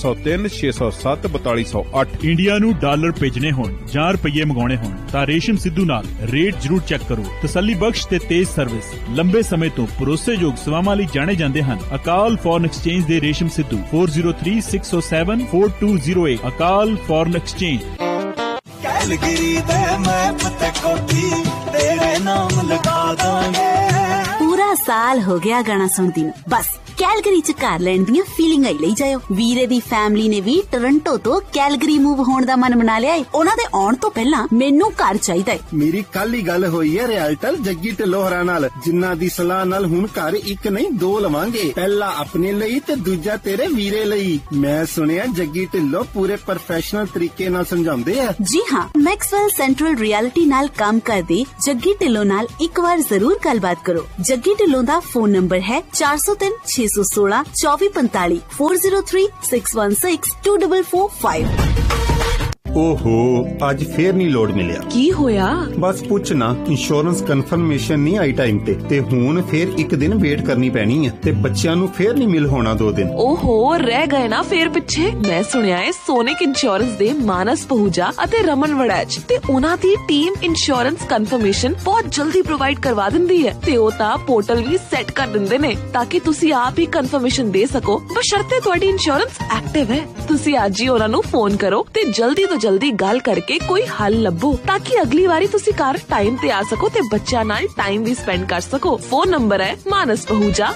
4036074208। ਇੰਡੀਆ ਨੂੰ ਡਾਲਰ ਭੇਜਣੇ ਹੋਣ ਜਾਂ ਰੁਪਈਏ ਮੰਗਾਉਣੇ ਹੋਣ ਤਾਂ ਰੇਸ਼ਮ ਸਿੱਧੂ ਨਾਲ ਰੇਟ ਜ਼ਰੂਰ ਚੈੱਕ ਕਰੋ। ਤਸੱਲੀ ਬਖਸ਼ ਤੇ ਤੇਜ਼ ਸਰਵਿਸ, ਲੰਬੇ ਸਮੇਂ ਤੋਂ ਭਰੋਸੇਯੋਗ ਸੇਵਾਵਾਂ ਲਈ ਜਾਣੇ ਜਾਂਦੇ ਹਨ। ਅਕਾਲ ਫੋਰਨ ਐਕਸਚੇਂਜ ਦੇ ਰੇਸ਼ਮ ਸਿੱਧੂ 4036074208। ਅਕਾਲ ਫੋਰਨ ਐਕਸਚੇਂਜ। ਕੈਲਗਰੀ ਦੇ ਮੈਪ ਤੇ ਕੋਠੀ ਤੇਰੇ ਨਾਮ ਲਗਾ ਦਾਂਗੇ। पूरा साल हो गया गाना सुनती, बस ਕੈਲਗਰੀ ਚ ਘਰ ਲੈਣ ਦੀਆਂ ਫੀਲਿੰਗਾਂ ਲਈ ਜਾਇਓ। ਵੀਰੇ ਦੀ ਫੈਮਿਲੀ ਨੇ ਵੀ ਟੋਰਾਂਟੋ ਤੋਂ ਕੈਲਗਰੀ ਮੂਵ ਹੋਣ ਦਾ ਮਨ ਬਣਾ ਲਿਆ ਏ। ਉਹਨਾਂ ਦੇ ਆਉਣ ਤੋਂ ਪਹਿਲਾਂ ਮੈਨੂੰ ਘਰ ਚਾਹੀਦਾ ਏ। ਮੇਰੀ ਕੱਲ ਹੀ ਗੱਲ ਹੋਈ ਹੈ ਰਿਐਲਟਰ ਜੱਗੀ ਢਿੱਲੋਂ ਹੋਰਾਂ ਨਾਲ, ਜਿਨ੍ਹਾਂ ਦੀ ਸਲਾਹ ਨਾਲ ਹੁਣ ਘਰ ਇੱਕ ਨਹੀਂ 2 ਲਵਾਂਗੇ। ਪਹਿਲਾ ਆਪਣੇ ਲਈ ਤੇ ਦੂਜਾ ਤੇਰੇ ਵੀਰੇ ਲਈ। ਮੈਂ ਸੁਣਿਆ ਜੱਗੀ ਢਿੱਲੋਂ ਪੂਰੇ ਪ੍ਰੋਫੈਸ਼ਨਲ ਤਰੀਕੇ ਨਾਲ ਸਮਝਾਉਂਦੇ ਆ। ਜੀ ਹਾਂ, ਮੈਕਸਵੈਲ ਸੈਂਟਰਲ ਰਿਐਲਿਟੀ ਨਾਲ ਕੰਮ ਕਰਦੇ ਜੱਗੀ ਢਿੱਲੋਂ ਨਾਲ ਇੱਕ ਵਾਰ ਜ਼ਰੂਰ ਗੱਲਬਾਤ ਕਰੋ। ਜੱਗੀ ਢਿੱਲੋਂ ਦਾ ਫੋਨ ਨੰਬਰ ਹੈ 403 616 2445 403 616 2445। ਓਹੋ, ਅੱਜ ਫੇਰ ਨਹੀਂ ਲੋਡ ਮਿਲਿਆ। ਕੀ ਹੋਇਆ? ਬਸ ਪੁੱਛ ਨਾ, ਇੰਸ਼ੋਰੈਂਸ ਕਨਫਰਮੇਸ਼ਨ ਨਹੀਂ ਆਈ ਟਾਈਮ ਤੇ ਹੁਣ ਫੇਰ ਇੱਕ ਦਿਨ ਵੇਟ ਕਰਨੀ ਪੈਣੀ ਹੈ ਤੇ ਬੱਚਿਆਂ ਨੂੰ ਫੇਰ ਨਹੀਂ ਮਿਲ ਹੋਣਾ 2 ਦਿਨ। ਓਹੋ, ਰਹਿ ਗਏ ਨਾ ਫੇਰ ਪਿੱਛੇ। ਮੈਂ ਸੁਣਿਆ ਹੈ ਸੋਨਿਕ ਇੰਸ਼ੋਰੈਂਸ ਦੇ ਮਾਨਸ ਪਹੂਜਾ ਅਤੇ ਰਮਨ ਵੜੈਚ ਤੇ ਉਹਨਾਂ ਦੀ ਟੀਮ ਇੰਸ਼ੋਰੈਂਸ ਕਨਫਰਮੇਸ਼ਨ ਬਹੁਤ ਜਲਦੀ ਪ੍ਰੋਵਾਈਡ ਕਰਵਾ ਦਿੰਦੀ ਹੈ ਤੇ ਉਹ ਤਾਂ ਪੋਰਟਲ ਵੀ ਸੈੱਟ ਕਰ ਦਿੰਦੇ ਨੇ ਤਾਂ ਕਿ ਤੁਸੀਂ ਆਪ ਹੀ ਕਨਫਰਮੇਸ਼ਨ ਦੇ ਸਕੋ, ਬਸ਼ਰਤੇ ਤੁਹਾਡੀ ਇੰਸ਼ੋਰੈਂਸ ਐਕਟਿਵ ਹੈ। ਤੁਸੀਂ ਅੱਜ ਹੀ ਉਹਨਾਂ ਨੂੰ ਫੋਨ ਕਰੋ ਤੇ ਜਲਦੀ ਤੋਂ ਜਲਦੀ ਗੱਲ ਕਰਕੇ ਕੋਈ ਹੱਲ ਲੱਭੋ ਤਾਂ ਕਿ ਅਗਲੀ ਵਾਰੀ ਤੁਸੀਂ ਘਰ ਟਾਈਮ ਤੇ ਆ ਸਕੋ ਤੇ ਬੱਚਿਆਂ ਨਾਲ ਟਾਈਮ ਵੀ ਸਪੈਂਡ ਕਰ ਸਕੋ। ਫੋਨ ਨੰਬਰ ਹੈ ਮਾਨਸ ਪਹੂਜਾ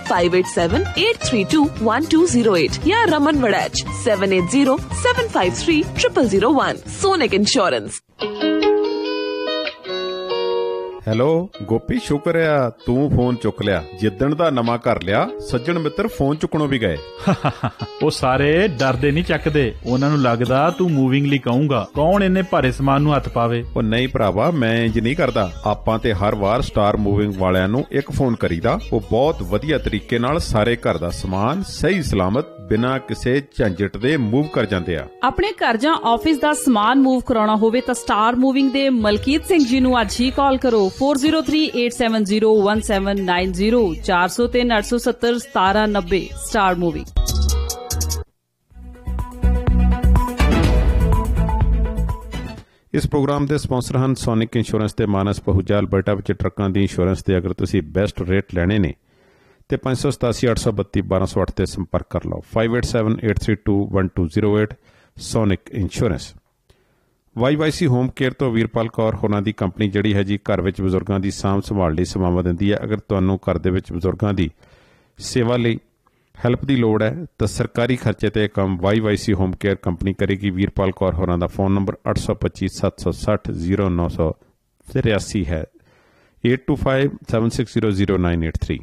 5878321208 ਜਾਂ Raman Waraich 7807530001। Sonic insurance. Hello Gopi, ਸ਼ੁਕਰ ਆ ਤੂੰ ਫੋਨ ਚੁੱਕ ਲਿਆ। ਜਿੱਦਣ ਦਾ ਨਵਾਂ ਘਰ ਲਿਆ ਸੱਜਣ ਮਿੱਤਰ ਫੋਨ ਚੁੱਕਣੋਂ ਵੀ ਗਏ। ਉਹ ਸਾਰੇ ਡਰਦੇ ਨਹੀਂ ਚੱਕਦੇ, ਉਹਨਾਂ ਨੂੰ ਲੱਗਦਾ ਤੂੰ ਮੂਵਿੰਗ ਲਈ ਕਹੂੰਗਾ। ਕੌਣ ਇੰਨੇ ਭਾਰੇ ਸਮਾਨ ਨੂੰ ਹੱਥ ਪਾਵੇ। ਉਹ ਨਹੀਂ ਭਰਾਵਾ, ਮੈਂ ਇੰਜ ਨਹੀਂ ਕਰਦਾ। ਆਪਾਂ ਤੇ ਹਰ ਵਾਰ ਸਟਾਰ ਮੂਵਿੰਗ ਵਾਲਿਆਂ ਨੂੰ ਇੱਕ ਫੋਨ ਕਰੀਦਾ। ਉਹ ਬਹੁਤ ਵਧੀਆ ਤਰੀਕੇ ਨਾਲ ਸਾਰੇ ਘਰ ਦਾ ਸਮਾਨ ਸਹੀ ਸਲਾਮਤ ਬਿਨਾਂ ਕਿਸੇ ਝੰਜਟ ਦੇ ਮੂਵ ਕਰ ਜਾਂਦੇ ਆ। ਆਪਣੇ ਘਰ ਜਾਂ ਆਫਿਸ ਦਾ ਸਮਾਨ ਮੂਵ ਕਰਾਉਣਾ ਹੋਵੇ ਤਾਂ ਸਟਾਰ ਮੂਵਿੰਗ ਦੇ ਮਲਕੀਤ ਸਿੰਘ ਜੀ ਨੂੰ ਅੱਜ ਹੀ ਕਾਲ ਕਰੋ 4038701790 403 870 1790। Star moving. ਇਸ ਪ੍ਰੋਗਰਾਮ ਦੇ ਸਪਾਂਸਰ ਹਨ ਸੋਨਿਕ ਇੰਸ਼ੋਰੈਂਸ ਤੇ ਮਾਨਸ ਪਹੂਜਾ। ਅਲਬਰਟਾ ਵਿੱਚ ਟਰੱਕਾਂ ਦੀ ਇੰਸ਼ੋਰੈਂਸ ਤੇ ਅਗਰ ਤੁਸੀਂ ਬੈਸਟ ਰੇਟ ਲੈਣੇ ਨੇ ਤੇ 587 832 1208 ਤੇ ਸੰਪਰਕ ਕਰ ਲਓ। 5878321208 sonic insurance. YYC home care ਤੋਂ ਵੀਰਪਾਲ ਕੌਰ ਹੋਰਾਂ ਦੀ ਕੰਪਨੀ ਜਿਹੜੀ ਹੈ ਜੀ ਘਰ ਵਿੱਚ ਬਜ਼ੁਰਗਾਂ ਦੀ ਸਾਂਭ ਸੰਭਾਲ ਲਈ ਸੇਵਾਵਾਂ ਦਿੰਦੀ ਹੈ। ਅਗਰ ਤੁਹਾਨੂੰ ਘਰ ਦੇ ਵਿੱਚ ਬਜ਼ੁਰਗਾਂ ਦੀ ਸੇਵਾ ਲਈ ਹੈਲਪ ਦੀ ਲੋੜ ਹੈ ਤਾਂ ਸਰਕਾਰੀ ਖਰਚੇ ਤੇ ਕੰਮ YYC ਹੋਮ ਕੇਅਰ ਕੰਪਨੀ ਕਰੇਗੀ। ਵੀਰਪਾਲ ਕੌਰ ਹੋਰਾਂ ਦਾ ਫੋਨ ਨੰਬਰ 825 760 0983 ਹੈ। 8257600983।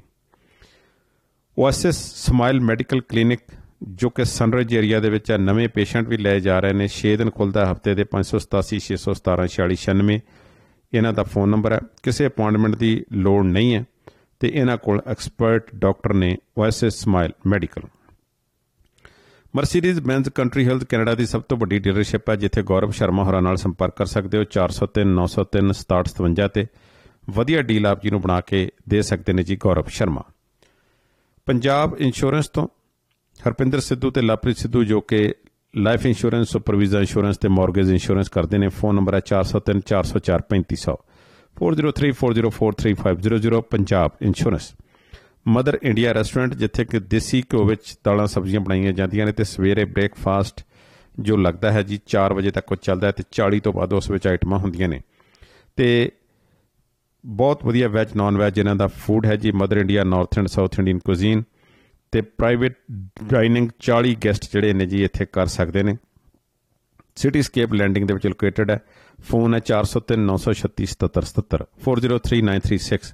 OSS ਸਮਾਈਲ ਮੈਡੀਕਲ ਕਲੀਨਿਕ ਜੋ ਕਿ ਸਨਰਾਈਜ਼ ਏਰੀਆ ਦੇ ਵਿੱਚ ਹੈ, ਨਵੇਂ ਪੇਸ਼ੈਂਟ ਵੀ ਲਏ ਜਾ ਰਹੇ ਨੇ। 6 ਦਿਨ ਖੁੱਲ੍ਹਦਾ ਹਫ਼ਤੇ ਦੇ 587 617 4696 ਇਹਨਾਂ ਦਾ ਫੋਨ ਨੰਬਰ ਹੈ। ਕਿਸੇ ਅਪੁਆਇੰਟਮੈਂਟ ਦੀ ਲੋੜ ਨਹੀਂ ਹੈ ਤੇ ਇਹਨਾਂ ਕੋਲ ਐਕਸਪਰਟ ਡਾਕਟਰ ਨੇ। OSS smile medical. Mercedes ਬੈਂਜ਼ country hills Canada ਦੀ ਸਭ ਤੋਂ ਵੱਡੀ ਡੀਲਰਸ਼ਿਪ ਹੈ ਜਿੱਥੇ ਗੌਰਵ ਸ਼ਰਮਾ ਹੋਰਾਂ ਨਾਲ ਸੰਪਰਕ ਕਰ ਸਕਦੇ ਹੋ 403 903 6757 ਤੇ। ਵਧੀਆ ਡੀਲ ਆਪ ਜੀ ਨੂੰ ਬਣਾ ਕੇ ਦੇ ਸਕਦੇ ਨੇ ਜੀ ਗੌਰਵ ਸ਼ਰਮਾ। ਪੰਜਾਬ ਇੰਸ਼ੋਰੈਂਸ ਤੋਂ ਹਰਪਿੰਦਰ ਸਿੱਧੂ ਤੇ ਲਵਪ੍ਰੀਤ ਸਿੱਧੂ ਜੋ ਕਿ ਲਾਈਫ ਇੰਸ਼ੋਰੈਂਸ, ਸੁਪਰਵੀਜ਼ਾ ਇੰਸ਼ੋਰੈਂਸ ਤੇ ਮੌਰਗੇਜ ਇੰਸ਼ੋਰੈਂਸ ਕਰਦੇ ਨੇ। ਫੋਨ ਨੰਬਰ ਹੈ 403 404 3500 403 404 3500। Punjab insurance. Mother India restaurant ਜਿੱਥੇ ਕਿ ਦੇਸੀ ਘਿਓ ਵਿੱਚ ਦਾਲਾਂ ਸਬਜ਼ੀਆਂ ਬਣਾਈਆਂ ਜਾਂਦੀਆਂ ਨੇ ਤੇ ਸਵੇਰੇ ਬ੍ਰੇਕਫਾਸਟ ਜੋ ਲੱਗਦਾ ਹੈ ਜੀ 4 ਵਜੇ ਤੱਕ ਉਹ ਚੱਲਦਾ ਹੈ ਤੇ 40 ਤੋਂ ਬਾਅਦ ਉਸ ਵਿੱਚ ਆਈਟਮਾਂ ਹੁੰਦੀਆਂ ਨੇ ਤੇ ਬਹੁਤ ਵਧੀਆ ਵੈਜ ਨੌਨ ਵੈਜ ਇਹਨਾਂ ਦਾ ਫੂਡ ਹੈ ਜੀ। Mother India north and south Indian cuisine ਤੇ ਪ੍ਰਾਈਵੇਟ ਡਾਈਨਿੰਗ 40 ਗੈਸਟ ਜਿਹੜੇ ਨੇ ਜੀ ਇੱਥੇ ਕਰ ਸਕਦੇ ਨੇ। ਸਿਟੀ ਸਕੇਪ ਲੈਂਡਿੰਗ ਦੇ ਵਿੱਚ ਲੋਕੇਟਡ ਹੈ। ਫੋਨ ਹੈ 403 936 7777 403 936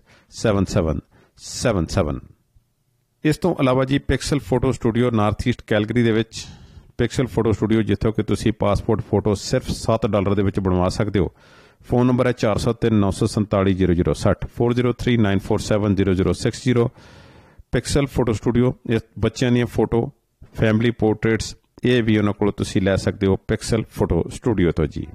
7777। ਇਸ ਤੋਂ ਇਲਾਵਾ ਜੀ pixel photo studio north East Calgary ਦੇ ਵਿੱਚ। ਪਿਕਸਲ ਫੋਟੋ ਸਟੂਡੀਓ ਜਿੱਥੋਂ ਕਿ ਤੁਸੀਂ ਪਾਸਪੋਰਟ ਫੋਟੋ ਸਿਰਫ $7 ਦੇ ਵਿੱਚ ਬਣਵਾ ਸਕਦੇ ਹੋ। ਫੋਨ ਨੰਬਰ ਹੈ 403 947 0060 403 947 0060। Pixel photo studio. ਇਹ ਬੱਚਿਆਂ ਦੀਆਂ ਫੋਟੋ, ਫੈਮਿਲੀ ਪੋਰਟਰੇਟਸ, ਇਹ ਵੀ ਉਹਨਾਂ ਕੋਲੋਂ ਤੁਸੀਂ ਲੈ ਸਕਦੇ ਹੋ ਪਿਕਸਲ ਫੋਟੋ ਸਟੂਡੀਓ ਤੋਂ ਜੀ।